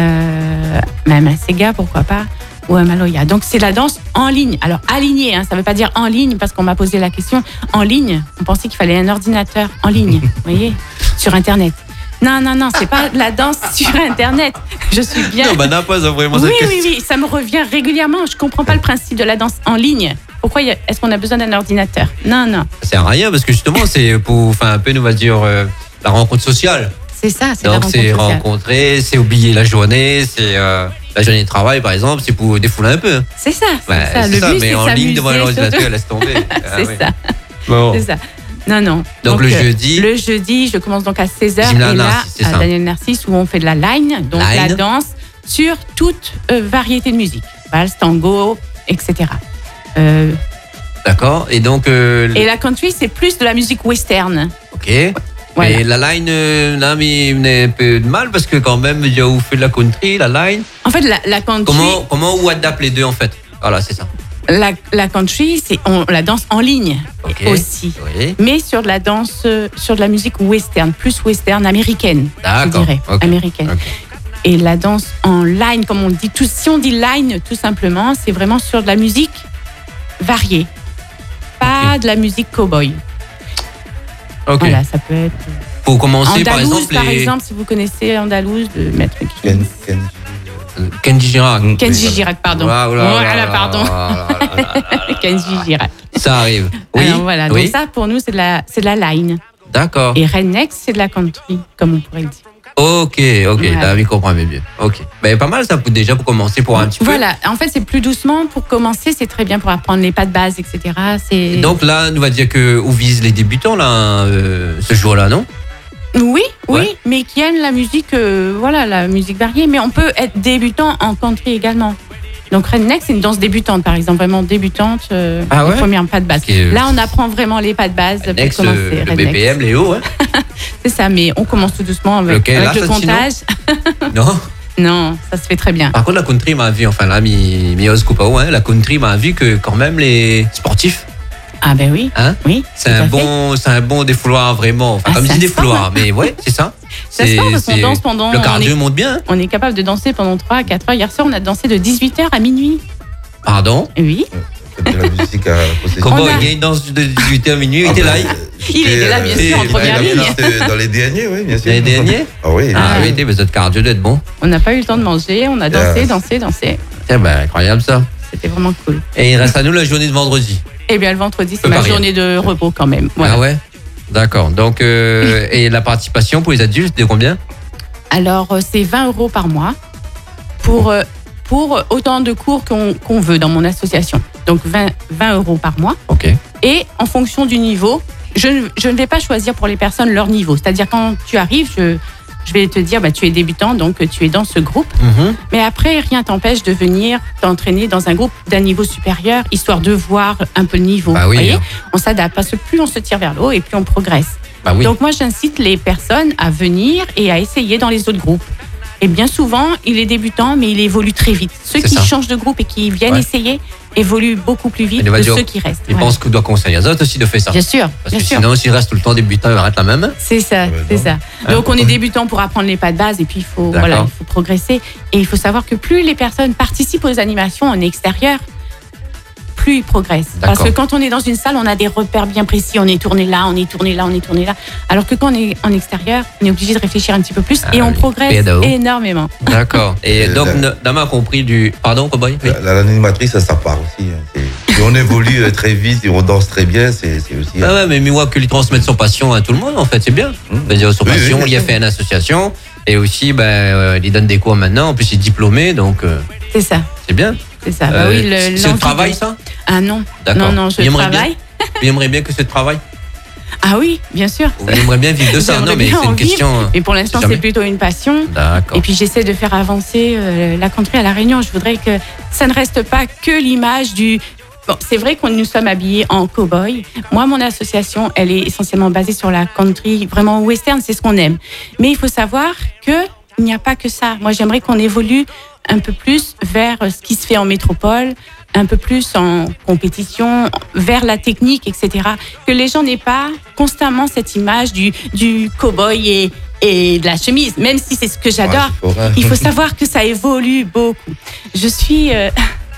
euh, même un sega, pourquoi pas, ou un maloya. Donc c'est la danse en ligne. Alors alignée, hein, ça ne veut pas dire en ligne parce qu'on m'a posé la question. En ligne, on pensait qu'il fallait un ordinateur en ligne, vous voyez, sur Internet. Non, non, non, c'est pas de la danse sur Internet. Je suis bien. Non, bah n'a pas vraiment Oui, cette oui, question. oui, ça me revient régulièrement. Je comprends pas le principe de la danse en ligne. Pourquoi y a- est-ce qu'on a besoin d'un ordinateur? Non, non, Ça sert à rien parce que justement, c'est pour, enfin, un peu, nous va dire, euh, la rencontre sociale. c'est ça, c'est la Donc, rencontre c'est sociale. rencontrer, c'est oublier la journée, c'est euh, la journée de travail, par exemple, c'est pour défouler un peu. C'est ça, c'est Ouais, ça. c'est Le ça, but, mais c'est en de ligne devant s'amuser, l'ordinateur, surtout. laisse tomber. Ah, C'est oui. ça, Bon. c'est ça. Non, non. Donc, le euh, jeudi. Le jeudi, je commence donc à seize heures. Gymnase Et là, Narcisse, c'est à ça. Daniel Narcisse, où on fait de la line, donc Line. la danse, sur toute euh, variété de musique. Valse, tango, et cetera. Euh, D'accord. Et donc, euh, et la country, c'est plus de la musique western. ok. Voilà. Et la line, euh, là, mais il a un peu de mal parce que quand même, il y a où fait de la country, la line. En fait, la, la country, Comment, comment on adapte les deux en fait? Voilà, c'est ça. La, la country, c'est on la danse en ligne Ok. aussi, Oui. mais sur de la danse, euh, sur de la musique western, plus western américaine, je D'accord. dirais, Ok. américaine. Ok. Et la danse en line, comme on dit, tout, si on dit line, tout simplement, c'est vraiment sur de la musique variée, pas Ok. de la musique cowboy. Ok. Voilà, ça peut être Pour commencer, par Andalouse, exemple, par les... exemple, si vous connaissez Andalouse de Maître Gims. Ken, Ken, Kenji Girac. Mm. Kenji Oui, Girac, pardon. Voilà, voilà, Voilà, voilà, pardon. voilà, voilà, voilà. Kenji Girac. Ça arrive. Oui. Alors voilà, oui. donc ça pour nous c'est de la c'est de la line. D'accord. Et redneck c'est de la country, comme on pourrait le dire. Ok, ok, Voilà. là, je comprends mieux. Ok. Ben, pas mal ça pour déjà pour commencer pour un petit peu. Voilà, en fait c'est plus doucement pour commencer, c'est très bien pour apprendre les pas de base, et cetera. C'est Donc là, on va dire que on vise les débutants là, euh, ce jour-là, non? oui, oui, Ouais. mais qui aiment la musique, euh, voilà, la musique variée. Mais on peut être débutant en country également. Donc redneck c'est une danse débutante par exemple, vraiment débutante, euh, Ah ouais les premiers pas de base. Parce que- Là on apprend vraiment les pas de base Next, pour commencer. euh, le redneck. B P M, Léo, hein? C'est ça, mais on commence tout doucement avec, Lequel, avec là, le ça, sinon comptage. Non? Non, ça se fait très bien. Par contre, la country m'a vu, enfin là, mi, mi ose coupa, hein, la country m'a vu que quand même les sportifs, Ah ben oui, hein? oui. C'est tout à un fait. bon, c'est un bon défouloir vraiment. Enfin, Ah, comme je ça dis se défouloir, mais ouais, c'est ça. Ça se forme parce qu'on c'est- danse pendant- Le on cardio est- monte bien, hein? On est capable de danser pendant trois à quatre heures. Hier soir, on a dansé de dix-huit heures à minuit. Pardon? Oui. de la musique à possession. Comment On a- il gagne dans de dix-huit heures minuit, il Ah était là? bah, il- Il était là, bien euh, sûr, en il- première il- ligne. Dans dans les derniers, oui, bien sûr. Les derniers? Ah oui. Ah Ah. oui, t'es, mais votre cardio doit être bon. On n'a pas eu le temps de manger. On a dansé, Yes. dansé, dansé. Tiens, ben, incroyable ça. C'était vraiment cool. Et il reste à nous la journée de vendredi. Et bien, le vendredi, c'est Peut ma pas rien. journée de repos quand même. Voilà. Ah ouais? D'accord. Donc, euh, et la participation pour les adultes, de combien? Alors, euh, c'est vingt euros par mois pour, euh, pour autant de cours qu'on qu'on veut dans mon association. Donc, vingt, vingt euros par mois. Ok. Et en fonction du niveau, je, ne- je ne vais pas choisir pour les personnes leur niveau. C'est-à-dire, quand tu arrives, je, je vais te dire, bah, tu es débutant, donc tu es dans ce groupe. Mhm. Mais après, rien t'empêche de venir t'entraîner dans un groupe d'un niveau supérieur, histoire de voir un peu le niveau. Bah oui, Vous voyez, hein. on s'adapte parce que plus on se tire vers le haut et plus on progresse. Bah oui. Donc moi, j'incite les personnes à venir et à essayer dans les autres groupes. Et bien souvent, il est débutant, mais il évolue très vite. Ceux C'est qui ça. changent de groupe et qui viennent Ouais. essayer évoluent beaucoup plus vite Et il va que dire- ceux qui restent. Je Voilà. pense qu'on doit conseiller aux autres aussi de faire ça. Bien sûr, Parce bien que sûr. sinon, s'il reste tout le temps débutant, il va être la même. C'est ça, Ouais, c'est non. ça. Donc on est débutant pour apprendre les pas de base et puis il faut, D'accord. voilà, il faut progresser. Et il faut savoir que plus les personnes participent aux animations en extérieur, plus ils progressent. Parce D'accord. que quand on est dans une salle, on a des repères bien précis. On est tourné là, on est tourné là, on est tourné là. Alors que quand on est en extérieur, on est obligé de réfléchir un petit peu plus Ah et on oui. progresse Pédo. énormément. D'accord. Et Euh, donc, la- Dama a compris du. Pardon, Cowboy? Oui. La- L'animatrice, ça, ça part aussi. hein. C'est- Si on évolue euh, très vite et on danse très bien, c'est c'est aussi. Ah ouais, mais moi, que lui transmettre son passion à tout le monde, en fait, c'est bien. Mmh. C'est-à-dire, son Oui, passion, oui, il a oui. fait une association. Et aussi, ben, euh, il donne des cours maintenant. En plus, il est diplômé, donc euh, C'est ça, c'est bien. c'est ça. Bah Euh, oui, le, c'est le l'envie travail, de- ça? Ah non, D'accord. non, non, je Il aimerait bien. travaille. Il aimerait bien que ce travail. Ah oui, bien sûr. Il aimerait bien vivre de ça. J'aimerais Non, mais bien c'est en une vivre, question. euh, Mais pour l'instant, jamais. c'est plutôt une passion. D'accord. Et puis j'essaie de faire avancer euh, la country à La Réunion. Je voudrais que ça ne reste pas que l'image du... Bon, c'est vrai qu'on nous sommes habillés en cow-boy. Moi, mon association, elle est essentiellement basée sur la country, vraiment western, c'est ce qu'on aime. Mais il faut savoir que il n'y a pas que ça. Moi, j'aimerais qu'on évolue un peu plus vers ce qui se fait en métropole, un peu plus en compétition, vers la technique, et cetera. Que les gens n'aient pas constamment cette image du, du cow-boy et, et de la chemise, même si c'est ce que j'adore. Ouais, c'est fort, hein. Il faut savoir que ça évolue beaucoup. Je suis... euh,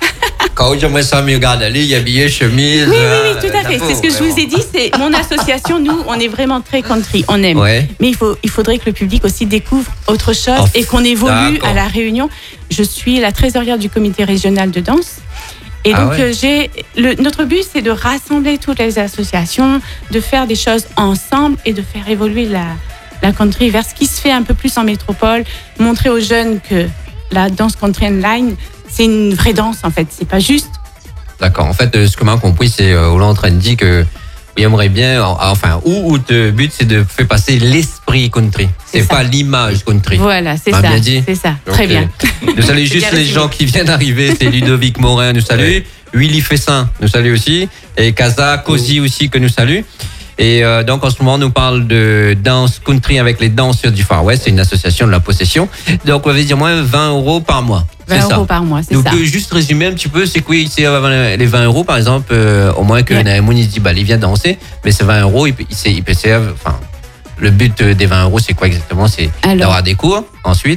Quand j'aimerais ça me regarder aller, habillé, chemise. Oui, oui, euh, oui, tout à fait. chapeau, C'est ce que je vous ai dit. C'est mon association. Nous, on est vraiment très country. On aime. Ouais. Mais il faut, il faudrait que le public aussi découvre autre chose Oh, et qu'on évolue d'accord. à la Réunion. Je suis la trésorière du comité régional de danse. Et Ah donc, ouais. euh, j'ai le, notre but, c'est de rassembler toutes les associations, de faire des choses ensemble et de faire évoluer la, la country vers ce qui se fait un peu plus en métropole, montrer aux jeunes que la danse country and line, c'est une vraie danse en fait. C'est pas juste. D'accord. En fait, euh, ce que m'a compris, c'est euh, Hollande en train de dire que il aimerait bien, euh, enfin, où, où le but, c'est de faire passer l'esprit country. C'est C'est ça. pas l'image country. Voilà, c'est M'a ça. bien dit. C'est ça. Donc, Très bien. euh, Nous saluons C'est juste bien les résumé. gens qui viennent d'arriver. C'est Ludovic Morin, nous salue. Ouais. Willy Fessin, nous salue aussi. Et Kaza Kosi aussi, que nous salue. Et euh, donc, en ce moment, on nous parle de danse country avec les danseurs du Far West. C'est une association de la possession. Donc, on va dire moins vingt euros par mois. vingt C'est ça. euros par mois, c'est Donc, ça. euh, juste résumer un petit peu, c'est quoi c'est euh, les vingt euros, par exemple, euh, au moins que Ouais. Naemoun, il dit, bah, il vient danser, mais c'est vingt euros, il peut, il, sait- il peut servir, enfin, le but euh, des vingt euros, c'est quoi exactement? C'est Alors- d'avoir des cours, ensuite,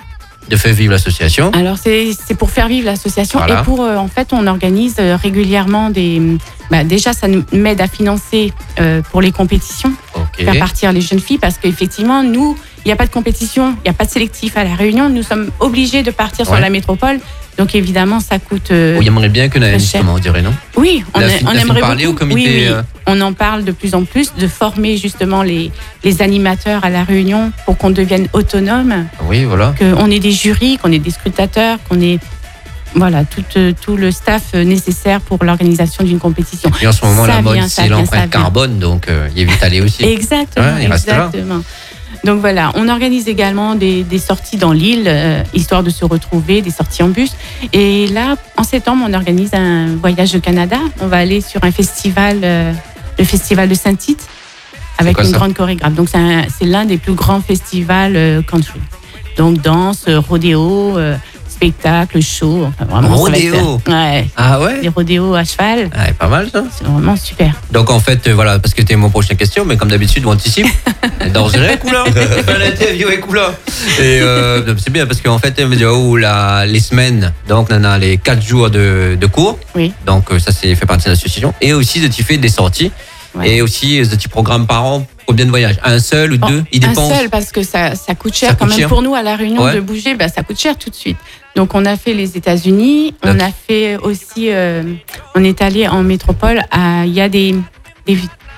de faire vivre l'association. Alors c'est c'est pour faire vivre l'association Voilà. et pour euh, en fait on organise euh, régulièrement des bah, déjà ça nous m'aide à financer euh, pour les compétitions, Ok. faire partir les jeunes filles parce qu'effectivement nous il n'y a pas de compétition, il n'y a pas de sélectif à la Réunion, nous sommes obligés de partir Ouais. sur la métropole donc évidemment ça coûte euh, Ou il aimerait bien que Naemoun, cher. justement, on dirait, non? oui on, La a- fi- on la fi- aimerait parler beaucoup au comité, oui, oui. euh, On en parle de plus en plus de former justement les les animateurs à la Réunion pour qu'on devienne autonome, Oui, voilà. qu'on ait des jurys, qu'on ait des scrutateurs, qu'on ait voilà tout, euh, tout le staff euh, nécessaire pour l'organisation d'une compétition. Et en ce moment, Ça la mode, vient, ça c'est vient, ça l'empreinte vient. carbone, donc euh, il est vite allé aussi. Exactement, Ouais, il reste là. exactement. Donc voilà, on organise également des, des sorties dans l'île, euh, histoire de se retrouver, des sorties en bus. Et là, en septembre, on organise un voyage au Canada. On va aller sur un festival, euh, le festival de Saint-Tite, avec quoi une ça grande chorégraphe. Donc c'est un- c'est l'un des plus grands festivals euh, country. Donc danse, euh, rodéo, euh, spectacle, show. Enfin, vraiment, ça va être- Rodéo. Ouais, Ah ouais? des rodéos à cheval. Ah, pas mal, ça. C'est vraiment super. Donc en fait, euh, voilà, parce que c'était mon prochaine question, mais comme d'habitude, on anticipe. Dangereux, couleur. L'interview est couleur. Et euh, c'est bien parce qu'en fait, elle me dit, oh, la, les semaines, donc on a les quatre jours de, de cours. Oui. Donc euh, ça, c'est fait partie de l'association. Et aussi, de tu fais des sorties. Ouais. Et aussi, de tu programmes par an, combien de voyages? Un seul ou Oh, deux? Il un dépend. seul parce que ça, ça coûte cher Ça quand coûte même cher. pour nous à la Réunion Ouais. de bouger, bah, ça coûte cher tout de suite. Donc on a fait les États-Unis, on Ok. a fait aussi, euh, on est allé en métropole. à- Il y a des, des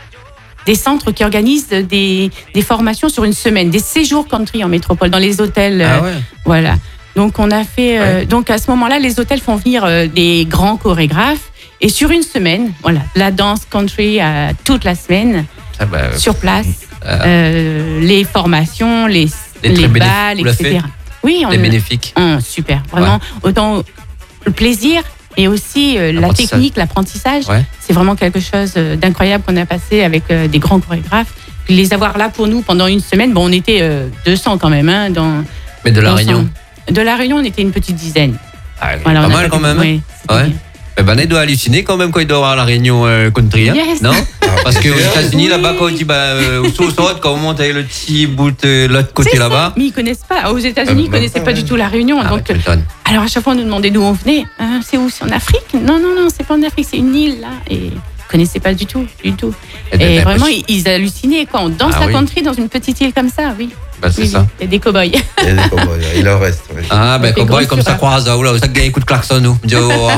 des centres qui organisent des, des formations sur une semaine, des séjours country en métropole dans les hôtels. Ah euh, ouais. Voilà. Donc on a fait. euh, Ouais. donc à ce moment-là, les hôtels font venir euh, des grands chorégraphes et sur une semaine, voilà, la danse country euh, toute la semaine Ah bah, sur place, euh, euh, les formations, les Les les, très bénéf- balles, vous l'avez et cetera. Oui, on les bénéfiques. on- super, vraiment autant le plaisir et aussi euh, la L'apprentissage. technique, l'apprentissage. Ouais. C'est vraiment quelque chose euh, d'incroyable qu'on a passé avec euh, des grands chorégraphes. Puis les avoir là pour nous pendant une semaine, bon, on était euh, deux cents quand même, hein, dans, Mais de la dans Réunion. son- De la Réunion, on était une petite dizaine. Ah, Voilà, pas on a mal quand même. hein. Oui, c'était Ouais. bien. Eh ben, il doit halluciner quand même quand il doit avoir la réunion euh, country, hein, Yes. non? Parce qu'aux bien sûr. États-Unis, Oui. là-bas, quand on dit, bah, euh, au sous-sol, quand on monte avec le petit bout de l'autre côté C'est ça. là-bas. Mais ils connaissent pas. Aux États-Unis, Ah, ils connaissaient bah, pas ouais. du tout la Réunion. Ah, donc, bah, tu m'étonnes. alors à chaque fois, on nous demandait d'où on venait. Hein, c'est où? C'est en Afrique? Non, non, non, c'est pas en Afrique, c'est une île là. Et ils connaissaient pas du tout, du tout. Eh ben, Et ben, vraiment, bah, ils, ils hallucinaient quoi. On danse Ah la oui. country dans une petite île comme ça, oui. bah, c'est Oui, ça. oui. Il y a des cow-boys. Il y a des cowboys, il en reste. ouais. Ah, ben, Avec cowboy, grosse comme ça, fureur. croise, ah, oula, ça gagne un coup de klaxon, nous. Dis, oh, oh.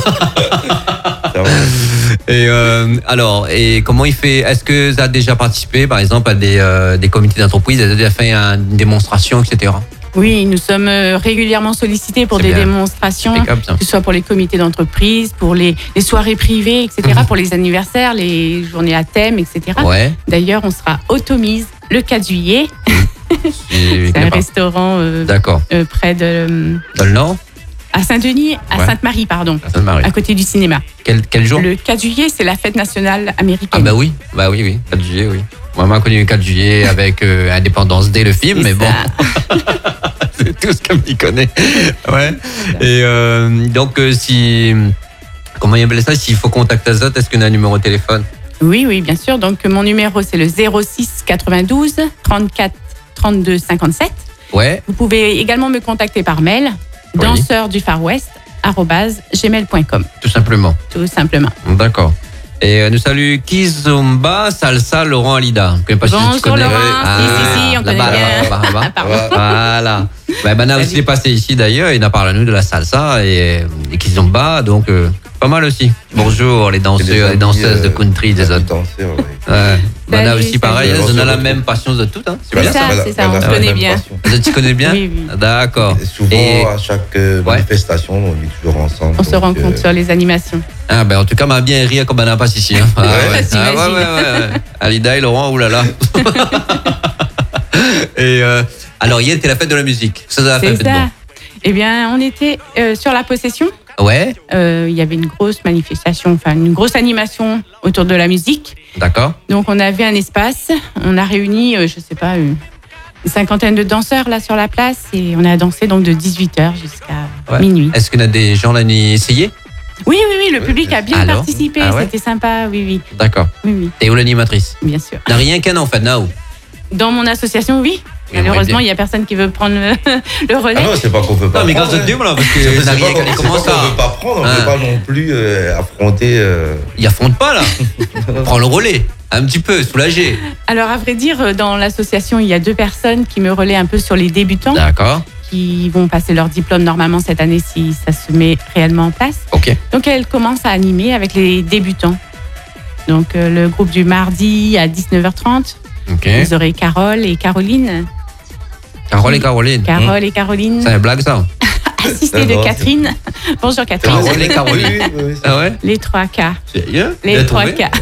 Ça va. Et, euh, alors, et comment il fait? Est-ce que vous avez déjà participé, par exemple, à des, euh, des comités d'entreprise? Vous avez déjà fait une démonstration, et cetera? Oui, nous sommes euh, régulièrement sollicités pour C'est des bien. démonstrations, Impeccable, ça. que ce soit pour les comités d'entreprise, pour les, les soirées privées, et cetera, Mhm. pour les anniversaires, les journées à thème, et cetera. Ouais. D'ailleurs, on sera automise le quatre juillet. Je C'est connais un pas. restaurant euh, D'accord. euh, près de euh, Dans le Nord? à Saint-Denis, à Ouais. Sainte-Marie, pardon, À Sainte-Marie. à côté du cinéma. Quel, quel jour? Le quatre juillet, c'est la fête nationale Ah américaine. bah oui, bah oui, oui, quatre juillet, oui. Moi, j'ai connu le quatre juillet avec euh, Indépendance Day, le film, C'est mais bon, ça. c'est tout ce qu'on y connaît. Ouais. Et euh, donc, euh, si... Comment il appelle ça? S'il faut contacter Azot, est-ce qu'on a un numéro de téléphone? Oui, oui, bien sûr. Donc, mon numéro, c'est le zéro six quatre-vingt-douze trente-quatre trente-deux cinquante-sept. Ouais, Vous pouvez également me contacter par mail, Oui. danseur du Far West, arobase gmail point com, tout simplement. tout simplement. D'accord. Et euh, nous salue Kizomba Salsa Laurent Alida. Je connais pas si tu Bonjour connais. Laurent, Ah, si, si, si, on connaît là-bas, bien. là-bas, là-bas, là-bas. Pardon. Voilà. Ben, Bana aussi Salut. est passé ici d'ailleurs, il en parle à nous de la salsa et, et Kizomba, donc euh, pas mal aussi. Bonjour les Et des danseurs, les amis, danseuses de euh, country des amis autres. danseurs, ouais. Ouais. Bana Salut, aussi pareil, salut. elles ont On la se même retrouve. passion de tout, hein. C'est Voilà. bien. ça, Voilà, c'est ça, voilà, on se voilà, connaît même bien. passion. Vous tu connais bien? Oui, oui. D'accord. Et souvent, Et- à chaque euh, Ouais. manifestation, on est toujours ensemble. On se donc, rencontre euh, sur les animations. Ah ben en tout cas, m'a bien ri quand Bana passe ici. Hein. Ah, Ouais, ouais. Ah, ouais, t'imagines. ouais, ouais, ouais. Alida et Laurent, oulala. Et euh, alors hier, c'était la fête de la musique. Ça, ça a fait un C'est peu de ça. Eh bien, on était euh, sur la possession. bon. Ouais, Euh, Il y avait une grosse manifestation, enfin une grosse animation autour de la musique. d'accord. Donc, on avait un espace. On a réuni, euh, je sais pas, une, une cinquantaine de danseurs là sur la place et on a dansé donc de dix-huit heures jusqu'à Ouais. Minuit. Est-ce qu'il y a des gens là qui essayé? Oui, oui, oui, le public a bien Alors participé, Ah ouais c'était sympa, oui, oui, D'accord. oui, oui, Et où l'animatrice? bien sûr. N'a rien qu'un en fait, là où? Dans mon association, oui. Oui, Malheureusement, bien. il n'y a personne qui veut prendre le, le relais. Ah non, c'est pas qu'on veut pas. Non, mais grâce prendre, à Dieu, hein. voilà, parce que C'est n'a pas rien qu'on- qu'elle c'est commence pas qu'on à. veut pas prendre, on Hein. veut pas non plus euh, affronter. euh, Il affronte pas là. Prends le relais. Un petit peu, soulagé. Alors, à vrai dire, dans l'association, il y a deux personnes qui me relaient un peu sur les débutants, D'accord. qui vont passer leur diplôme normalement cette année si ça se met réellement en place. Ok. Donc, elles commencent à animer avec les débutants. Donc, euh, le groupe du mardi à dix-neuf heures trente, Ok. vous aurez Carole et Caroline. Carole et Caroline. Carole et Caroline, C'est une blague ça? assistées Ah de non, Catherine. Bonjour Catherine. Carole et Caroline. Oui, oui, oui, c'est- Ah ouais? Les trois K. Sérieux? Les Bien trois trouvé. K.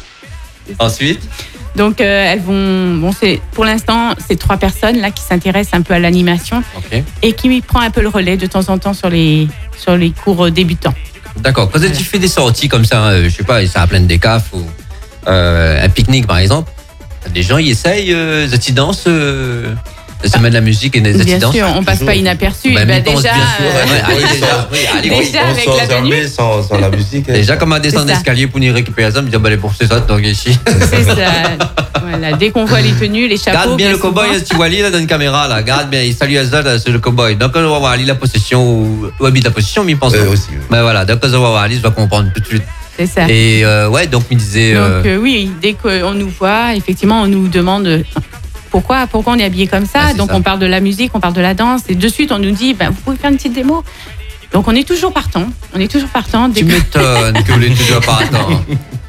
Ensuite? Donc, euh, elles vont. Bon, c'est pour l'instant, c'est trois personnes là qui s'intéressent un peu à l'animation Ok. et qui prend un peu le relais de temps en temps sur les sur les cours débutants. D'accord. Quand Voilà. tu fais des sorties comme ça, euh, je sais pas, ça à plein des cafes ou euh, un pique-nique par exemple, des gens ils essayent euh, des petits danses, euh, de se mettre de la musique et des petits Bien danses. sûr, on passe toujours. pas inaperçu. Bah, Ben, mais pense déjà, bien sûr, euh, ouais, allez, Oui, déjà, sans- oui, allez, Déjà, oui. on avec sort la jamais tenue. sans, sans la musique. hein. Déjà, comme à descendre C'est ça. l'escalier pour venir récupérer ça, je me dis, bah, allez, pour c'est ça, donc ici. c'est ça. Voilà. Dès qu'on voit les tenues, les chapeaux. Garde bien le souvent. cowboy, tu vois, là, dans une caméra, là. Garde bien, il salue à ça, là, c'est le cowboy. Donc, on va voir, Ali, la possession, ou, ou habite la possession, mais il pense. Euh, aussi, oui. Ben voilà, donc, on va voir, Ali, je vais comprendre tout de suite. C'est ça. Et, euh, ouais, donc, il me disait, euh, Donc euh, oui, dès qu'on nous voit, effectivement, on nous demande euh, pourquoi, pourquoi on est habillé comme ça. Ah, c'est Donc ça. on parle de la musique, on parle de la danse, et de suite on nous dit, ben, vous pouvez faire une petite démo. Donc on est toujours partant. On est toujours partant. Dès tu que- m'étonnes que vous l'êtes toujours pas attendre.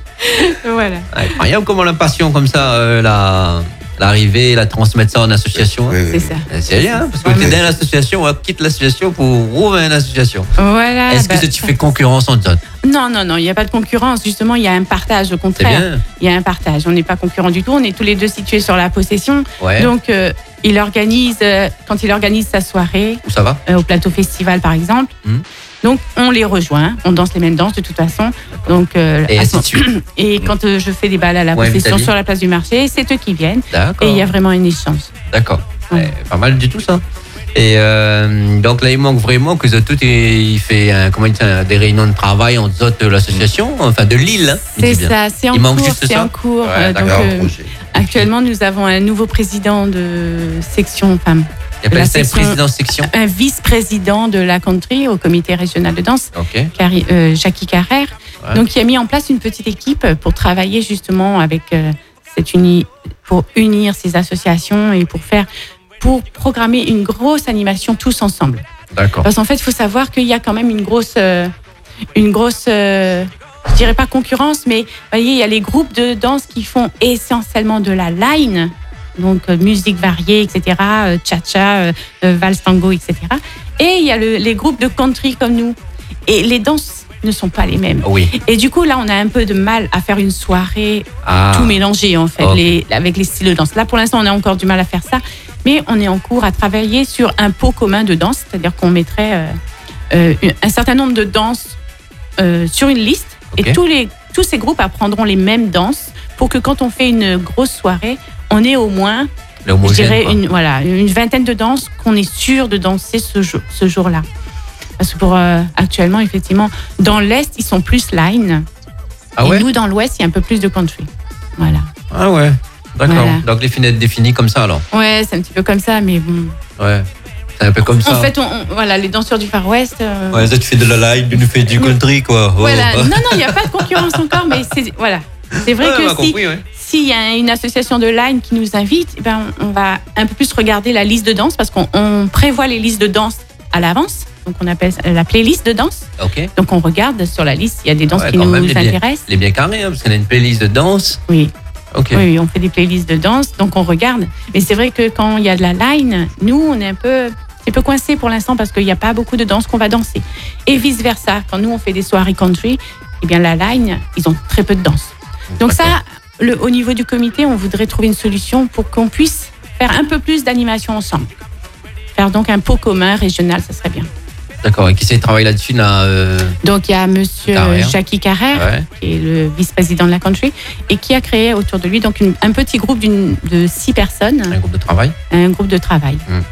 voilà. Incroyable comment la passion comme ça, euh, la, l'arrivée, la transmettre ça en association. Oui, Hein. oui, C'est oui. ça. Euh, C'est rien, hein, parce que Ouais, tu es mais- dans l'association, on quitte l'association pour rouvrir une association. Voilà. Est-ce que bah, ça, tu fais concurrence entre autres? Non, non, non, il n'y a pas de concurrence. Justement, il y a un partage. Au C'est contraire, bien. il y a un partage. On n'est pas concurrents du tout. On est tous les deux situés sur la possession. Ouais. Donc euh, il organise, euh, quand il organise sa soirée, Où ça va? euh, au plateau festival par exemple. Mhm. Donc on les rejoint, on danse les mêmes danses de toute façon. Donc euh, Et à ainsi ce- de suite. et quand euh, je fais des balles à la Ouais, possession Vitaly. sur la place du marché, c'est eux qui viennent D'accord. et il y a vraiment un échange. D'accord. Ouais. Ouais, pas mal du tout ça. Et euh, donc là, il manque vraiment que tout il fait un- comment il dit, un- des réunions de travail entre autres de l'association, enfin de Lille. Hein, il C'est dit bien. ça, c'est en Il manque cours, juste c'est ça en cours. Ouais, Euh, donc, d'accord. Un euh, projet. actuellement, nous avons un nouveau président de section femme, Il appelle la ça un section- président de section. un vice-président de la country au comité régional de danse, Ok. Cari- euh, Jackie Carrère. Ouais. Donc, il a mis en place une petite équipe pour travailler justement avec euh, cette uni, pour unir ces associations et pour faire, pour programmer une grosse animation tous ensemble. D'accord. Parce qu'en fait, il faut savoir qu'il y a quand même une grosse, euh, une grosse, euh, je dirais pas concurrence, mais vous voyez, il y a les groupes de danse qui font essentiellement de la line, donc euh, musique variée, et cetera, euh, cha-cha, euh, euh, valse tango, et cetera. Et il y a le- les groupes de country comme nous. Et les danses ne sont pas les mêmes. Oui. Et du coup, là, on a un peu de mal à faire une soirée Ah. tout mélangé, en fait, Ok. les, avec les styles de danse. Là, pour l'instant, on a encore du mal à faire ça, mais on est en cours à travailler sur un pot commun de danse, c'est-à-dire qu'on mettrait euh, euh, un certain nombre de danses euh, sur une liste, Ok. et tous, les, tous ces groupes apprendront les mêmes danses pour que quand on fait une grosse soirée, on ait au moins, je L'homogène, dirais, quoi. une, voilà, une vingtaine de danses qu'on est sûr de danser ce, jour, ce jour-là. Parce que pour euh, actuellement, effectivement, dans l'Est, ils sont plus line. Ah et ouais? nous, dans l'Ouest, il y a un peu plus de country. Voilà. Ah ouais. D'accord. Voilà. Donc les fenêtres définies comme ça alors. Ouais, c'est un petit peu comme ça, mais bon. Ouais. C'est un peu comme ça. En fait, on, on- voilà, les danseurs du Far West. euh, Ouais, ça tu fais de la live, tu nous fais du country quoi. Oh. Voilà. Non, non, il n'y a pas de concurrence encore, mais c'est voilà. C'est vrai Ouais, on a que si compris, ouais. s'il y a une association de line qui nous invite, eh ben, on va un peu plus regarder la liste de danse parce qu'on on prévoit les listes de danse à l'avance. Donc on appelle ça la playlist de danse. Ok. Donc on regarde sur la liste, il y a des danses Ouais, qui quand nous même, les bien- intéressent. Elle est bien carrée, hein, parce qu'on a une playlist de danse. Oui. Ok. Oui, oui, on fait des playlists de danse, donc on regarde. Mais c'est vrai que quand il y a de la line, nous, on est un peu, c'est un peu coincé pour l'instant parce qu'il n'y a pas beaucoup de danse qu'on va danser. Et vice versa, quand nous on fait des soirées country, eh bien la line, ils ont très peu de danse. Donc ça, le, au niveau du comité, on voudrait trouver une solution pour qu'on puisse faire un peu plus d'animation ensemble. Faire donc un pot commun régional, ça serait bien. D'accord. Et qui sait travailler là-dessus là, euh... Donc il y a Monsieur Carrère. Jackie Carrère, Ouais. qui est le vice-président de la country, et qui a créé autour de lui donc une- un petit groupe d'une- de six personnes, Un groupe de travail. un groupe de travail. Mm.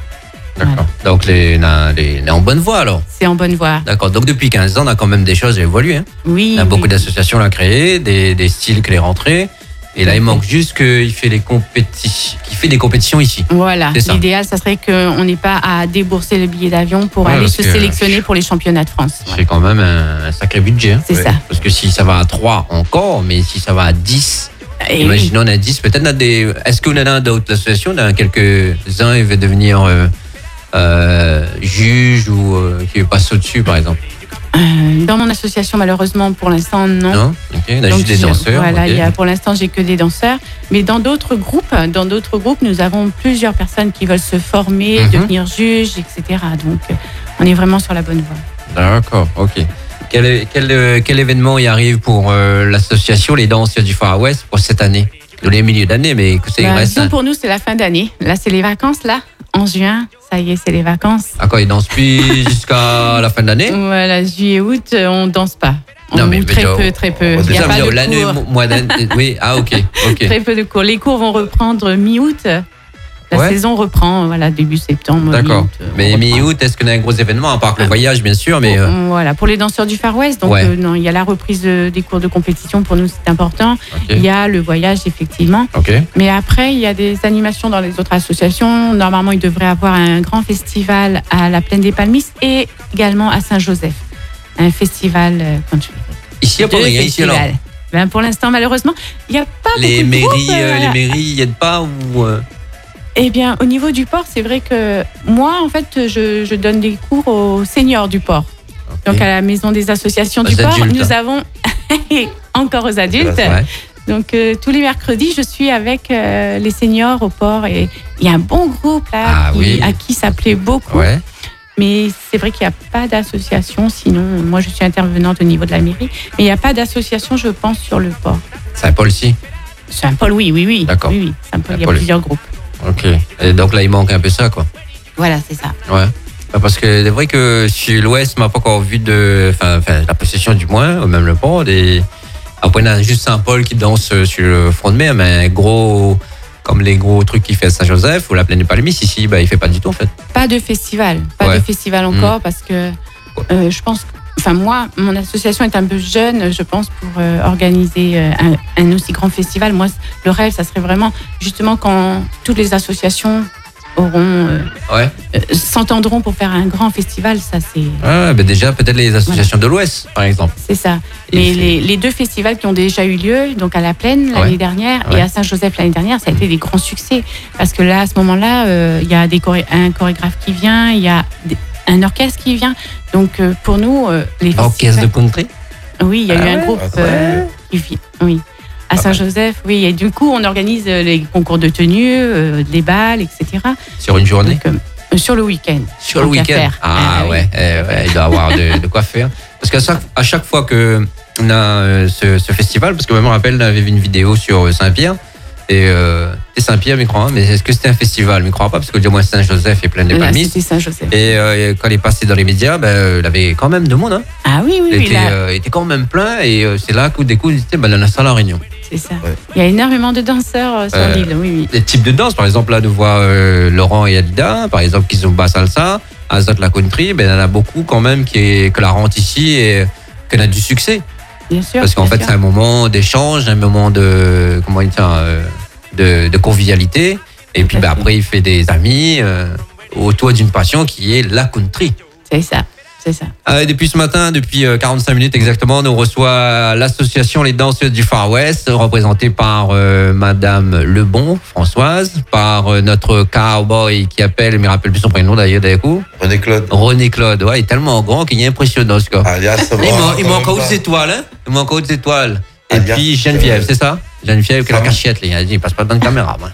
D'accord. Voilà. Donc, les, na- les, on est en bonne voie alors. C'est en bonne voie. D'accord. Donc, depuis quinze ans, on a quand même des choses à évoluer. Hein. Oui. On a beaucoup oui. d'associations à créer, des, des styles que les rentrées. Et là, il manque juste qu'il fait, les compétitions, qu'il fait des compétitions ici. Voilà. C'est ça. L'idéal, ça serait qu'on n'ait pas à débourser le billet d'avion pour Ouais, aller parce se que- sélectionner pour les championnats de France. C'est quand même un, un sacré budget. Hein. C'est ça. Parce que si ça va à trois encore, mais si ça va à dix, Et imaginons on a dix, peut-être on a des. Est-ce qu'on en a d'autres associations? On a quelques-uns qui veulent devenir euh, euh, juge ou euh, qui passent au-dessus, par exemple. Euh, dans mon association, malheureusement, pour l'instant, non. Non. Ok. On a Donc, juste des j'ai- danseurs. Voilà, ok. il y a, pour l'instant, j'ai que des danseurs. Mais dans d'autres groupes, dans d'autres groupes, nous avons plusieurs personnes qui veulent se former, Mhm. devenir juges, et cetera. Donc, euh, on est vraiment sur la bonne voie. D'accord. Ok. Quel, quel, euh, quel événement y arrive pour euh, l'association Les Danseurs du Far West pour cette année? Dans les milieux d'année, mais que c'est Bah, reste. disons, pour nous, c'est la fin d'année. Là, c'est les vacances, là, en juin. Ça y est, c'est les vacances. Ah, quoi, ils dansent plus jusqu'à la fin de l'année? Voilà, juillet, août, euh, on danse pas. On, Non, mais ou très déjà, peu, très peu. on- Il n'y Ça a veut pas dire de l'année, cours. mois d'année. Oui, ah, ok. Ok. Très peu de cours. Les cours vont reprendre mi-août. La Ouais. saison reprend, voilà, début septembre. D'accord. mi-août, euh, on Mais reprend. mi-août, est-ce qu'on a un gros événement, à part que le voyage, bien sûr, mais. euh, Voilà, pour les danseurs du Far West, donc Ouais. euh, non, il y a la reprise de- des cours de compétition, pour nous c'est important. ok. Il y a le voyage, effectivement. Ok. Mais après, il y a des animations dans les autres associations. Normalement, il devrait y avoir un grand festival à la Plaine des Palmistes et également à Saint-Joseph. Un festival euh, country. Ici, il n'y a pas Deux rien, ici alors. festivals. Ben, pour l'instant, malheureusement, il n'y a pas Les beaucoup de groupes, mairies, euh, euh, les mairies, y aident pas ou. euh, Eh bien, au niveau du port, c'est vrai que moi, en fait, je, je donne des cours aux seniors du port. Donc, à la maison des associations du Aux port, adultes. nous avons encore aux adultes. Ouais. Donc, euh, tous les mercredis, je suis avec euh, les seniors au port et il y a un bon groupe là Ah qui- oui. à qui ça plaît beaucoup. Ouais. Mais c'est vrai qu'il n'y a pas d'association. Sinon, moi, je suis intervenante au niveau de la mairie, mais il n'y a pas d'association, je pense, sur le port. Saint-Paul aussi. Saint-Paul, oui, oui, oui. D'accord. Oui, oui. Saint-Paul, il y a Saint-Paul. plusieurs groupes. Ok. Et donc là, il manque un peu ça, quoi. Voilà, c'est ça. Ouais. Bah, parce que c'est vrai que sur l'Ouest, on m'a pas encore vu de. Enfin, enfin, la possession du moins, ou même le port. Des... Après, on a juste Saint-Paul qui danse sur le front de mer, mais un gros. Comme les gros trucs qu'il fait à Saint-Joseph ou la plaine des Palmistes, ici, bah, il fait pas du tout, en fait. Pas de festival, pas Ouais. de festival encore parce que euh, je pense, que- enfin moi, mon association est un peu jeune, je pense, pour euh, organiser euh, un, un aussi grand festival. Moi, le rêve, ça serait vraiment justement quand toutes les associations auront euh, Ouais. euh, s'entendront pour faire un grand festival. Ça, c'est Ah, bah déjà, peut-être les associations de l'Ouest, par exemple. c'est ça. Et Les, c'est- les, les deux festivals qui ont déjà eu lieu, donc à La Plaine l'année Ouais. dernière Ouais. et à Saint-Joseph l'année dernière, ça a été des grands succès. Parce que là, à ce moment-là, euh, il y a des choré- un chorégraphe qui vient, il y a des- un orchestre qui vient. Donc euh, pour nous, euh, les Orchestre de festivals- country. Oui, il y a Ah eu un ouais, groupe ah, euh, qui vit. Oui. À Ah ouais. Saint-Joseph, oui. Et du coup, on organise euh, les concours de tenue, euh, les balles, et cetera. Sur une journée. Donc, euh, sur le week-end. Sur le Tant qu'à week-end. faire. Ah, Ah, oui. ouais, eh ouais, il doit avoir de, de quoi faire. Parce qu'à chaque, à chaque fois que on a euh, ce, ce festival, parce que moi, je me rappelle, on avait vu une vidéo sur euh, Saint-Pierre. Et euh, c'est Saint-Pierre, je crois, mais est-ce que c'était un festival? Je ne crois pas, parce que du moins Saint-Joseph est plein de Là, Palmistes. c'était Saint-Joseph. Et euh, quand il est passé dans les médias, ben, euh, il avait quand même de monde. Hein. Ah oui, oui, Il oui. était, là, euh, il était quand même plein. Et euh, c'est là qu'au découvre, il était ben, dans la salle à réunion. c'est ça. Ouais. Il y a énormément de danseurs euh, sur Euh, l'île, oui, oui. Des types de danse, par exemple, là, nous voit euh, Laurent et Alida, par exemple, qui zumba salsa, Azot la country, ben, il y en a beaucoup quand même qui est, que la rente ici et qu'on a du succès. Bien sûr. Parce qu'en bien fait, sûr. c'est un moment d'échange, un moment de, comment dire, euh, de, de convivialité. Et puis, Tout à ben, fait. après, il fait des amis euh, autour d'une passion qui est la country. C'est ça, c'est ça. Euh, depuis ce matin, depuis euh, quarante-cinq minutes exactement, on reçoit l'association Les Danseuses du Far West, représentée par euh, Madame Lebon, Françoise, par euh, notre cowboy qui appelle, mais je me rappelle plus son prénom d'ailleurs, d'un coup, René Claude. René Claude. Ouais, il est tellement grand qu'il est impressionnant ce gars. Alias, Il manque, il manque encore des étoiles, hein. Il manque encore des étoiles. Et Alias, puis Geneviève, euh, c'est ça? Geneviève qui est la Sam. cachette, là. Il a dit, il passe pas dans la caméra, moi.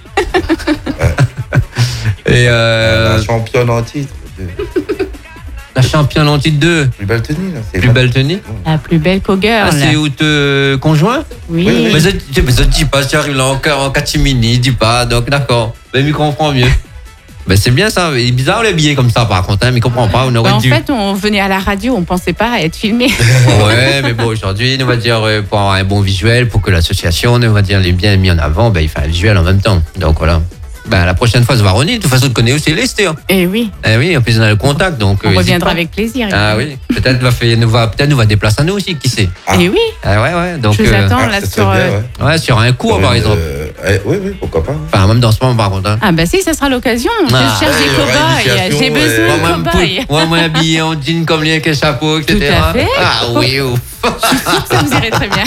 Et euh, La championne en titre. de- la championne en titre deux, Plus belle tenue, là. c'est plus pas- belle tenue. La plus belle cowgirl. Ah, c'est où te conjoint? Oui, Oui, oui. Mais je ne dis pas, tu arrives là encore en catimini, dis pas, donc d'accord. Mais il comprend mieux. Ben c'est bien ça, il est bizarre le billet comme ça par contre, hein, mais il comprend pas, on aurait Bah, en dû. fait, on venait à la radio, on pensait pas être filmé. Ouais, mais bon, aujourd'hui, on va dire, euh, pour avoir un bon visuel, pour que l'association, on va dire, les bien mis en avant, ben il fait un visuel en même temps. Donc voilà. Ben, la prochaine fois, se va revenir. De toute façon, tu connais aussi l'Esther. Et oui, Eh oui, en plus, on a le contact. Donc, on euh, hésite reviendra pas. avec plaisir. Ah oui, peut-être va faire, nous va, peut-être nous va déplacer à nous aussi, qui sait. Ah. Et oui, Ah ouais, ouais. Donc, je vous euh, attends Ah, là ça sur. serait bien, euh, ouais. ouais, sur un cours, Pour par une, exemple. euh, eh, oui, oui, pourquoi pas. Enfin, même dans ce moment, par contre. Hein. Ah bah si, ça sera l'occasion. Ah. Je cherche Ouais, des il y aura cobayes. initiation, J'ai euh, besoin Moi, de moi, cobayes. moi, moi, habillé en jean comme lui avec un chapeau, et cetera. Tout à fait. Ah oui, ouf. Ça vous irait très bien.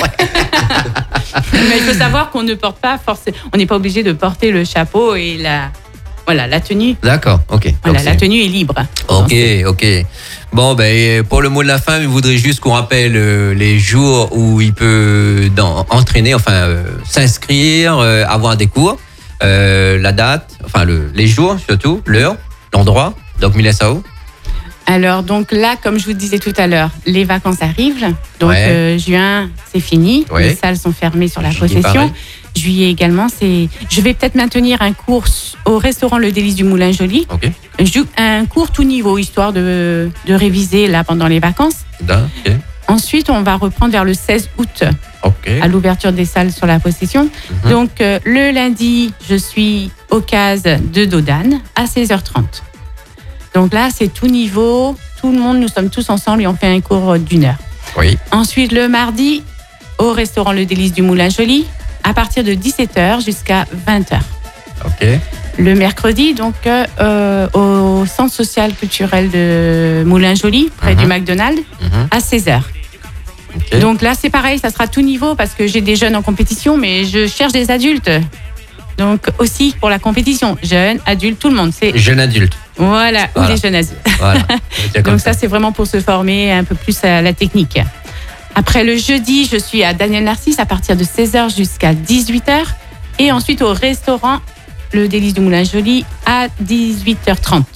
Mais il faut savoir qu'on ne porte pas forcément. On n'est pas obligé de porter le chapeau et la. Voilà, la tenue. D'accord, ok. Voilà, Donc, la c'est- tenue est libre. Ok, ok. Bon, ben, pour le mot de la fin, je voudrais juste qu'on rappelle euh, les jours où il peut dans, entraîner, enfin, euh, s'inscrire, euh, avoir des cours, euh, la date, enfin, le, les jours surtout, l'heure, l'endroit. Donc, Milesao. Alors, donc là, comme je vous disais tout à l'heure, les vacances arrivent. Donc, Ouais. euh, juin, c'est fini. Ouais. Les salles sont fermées sur la Juillet, pareil. possession. Juillet également, c'est. Je vais peut-être maintenir un cours au restaurant Le Délice du Moulin Joli. Ok. Ju- Un cours tout niveau, histoire de, de réviser là pendant les vacances. Da, ok. Ensuite, on va reprendre vers le seize août Ok. à l'ouverture des salles sur la possession. Mhm. Donc, euh, le lundi, je suis au case de Dodane à seize heures trente. Donc là, c'est tout niveau. Tout le monde, nous sommes tous ensemble et on fait un cours d'une heure. Oui. Ensuite, le mardi, au restaurant Le Délice du Moulin Joli, à partir de dix-sept heures jusqu'à vingt heures. Ok. Le mercredi, donc, euh, au centre social culturel de Moulin Joli, près Mhm. du McDonald's, Mhm. à seize heures. Ok. Donc là, c'est pareil, ça sera tout niveau parce que j'ai des jeunes en compétition, mais je cherche des adultes. Donc aussi pour la compétition, jeunes, adultes, tout le monde. C'est Jeune adulte. voilà, ou Voilà. les jeunes adultes. Voilà. C'est comme Donc ça, c'est vraiment pour se former un peu plus à la technique. Après le jeudi, je suis à Daniel Narcisse à partir de seize heures jusqu'à dix-huit heures. Et ensuite au restaurant Le Délice du Moulin Joli à dix-huit heures trente.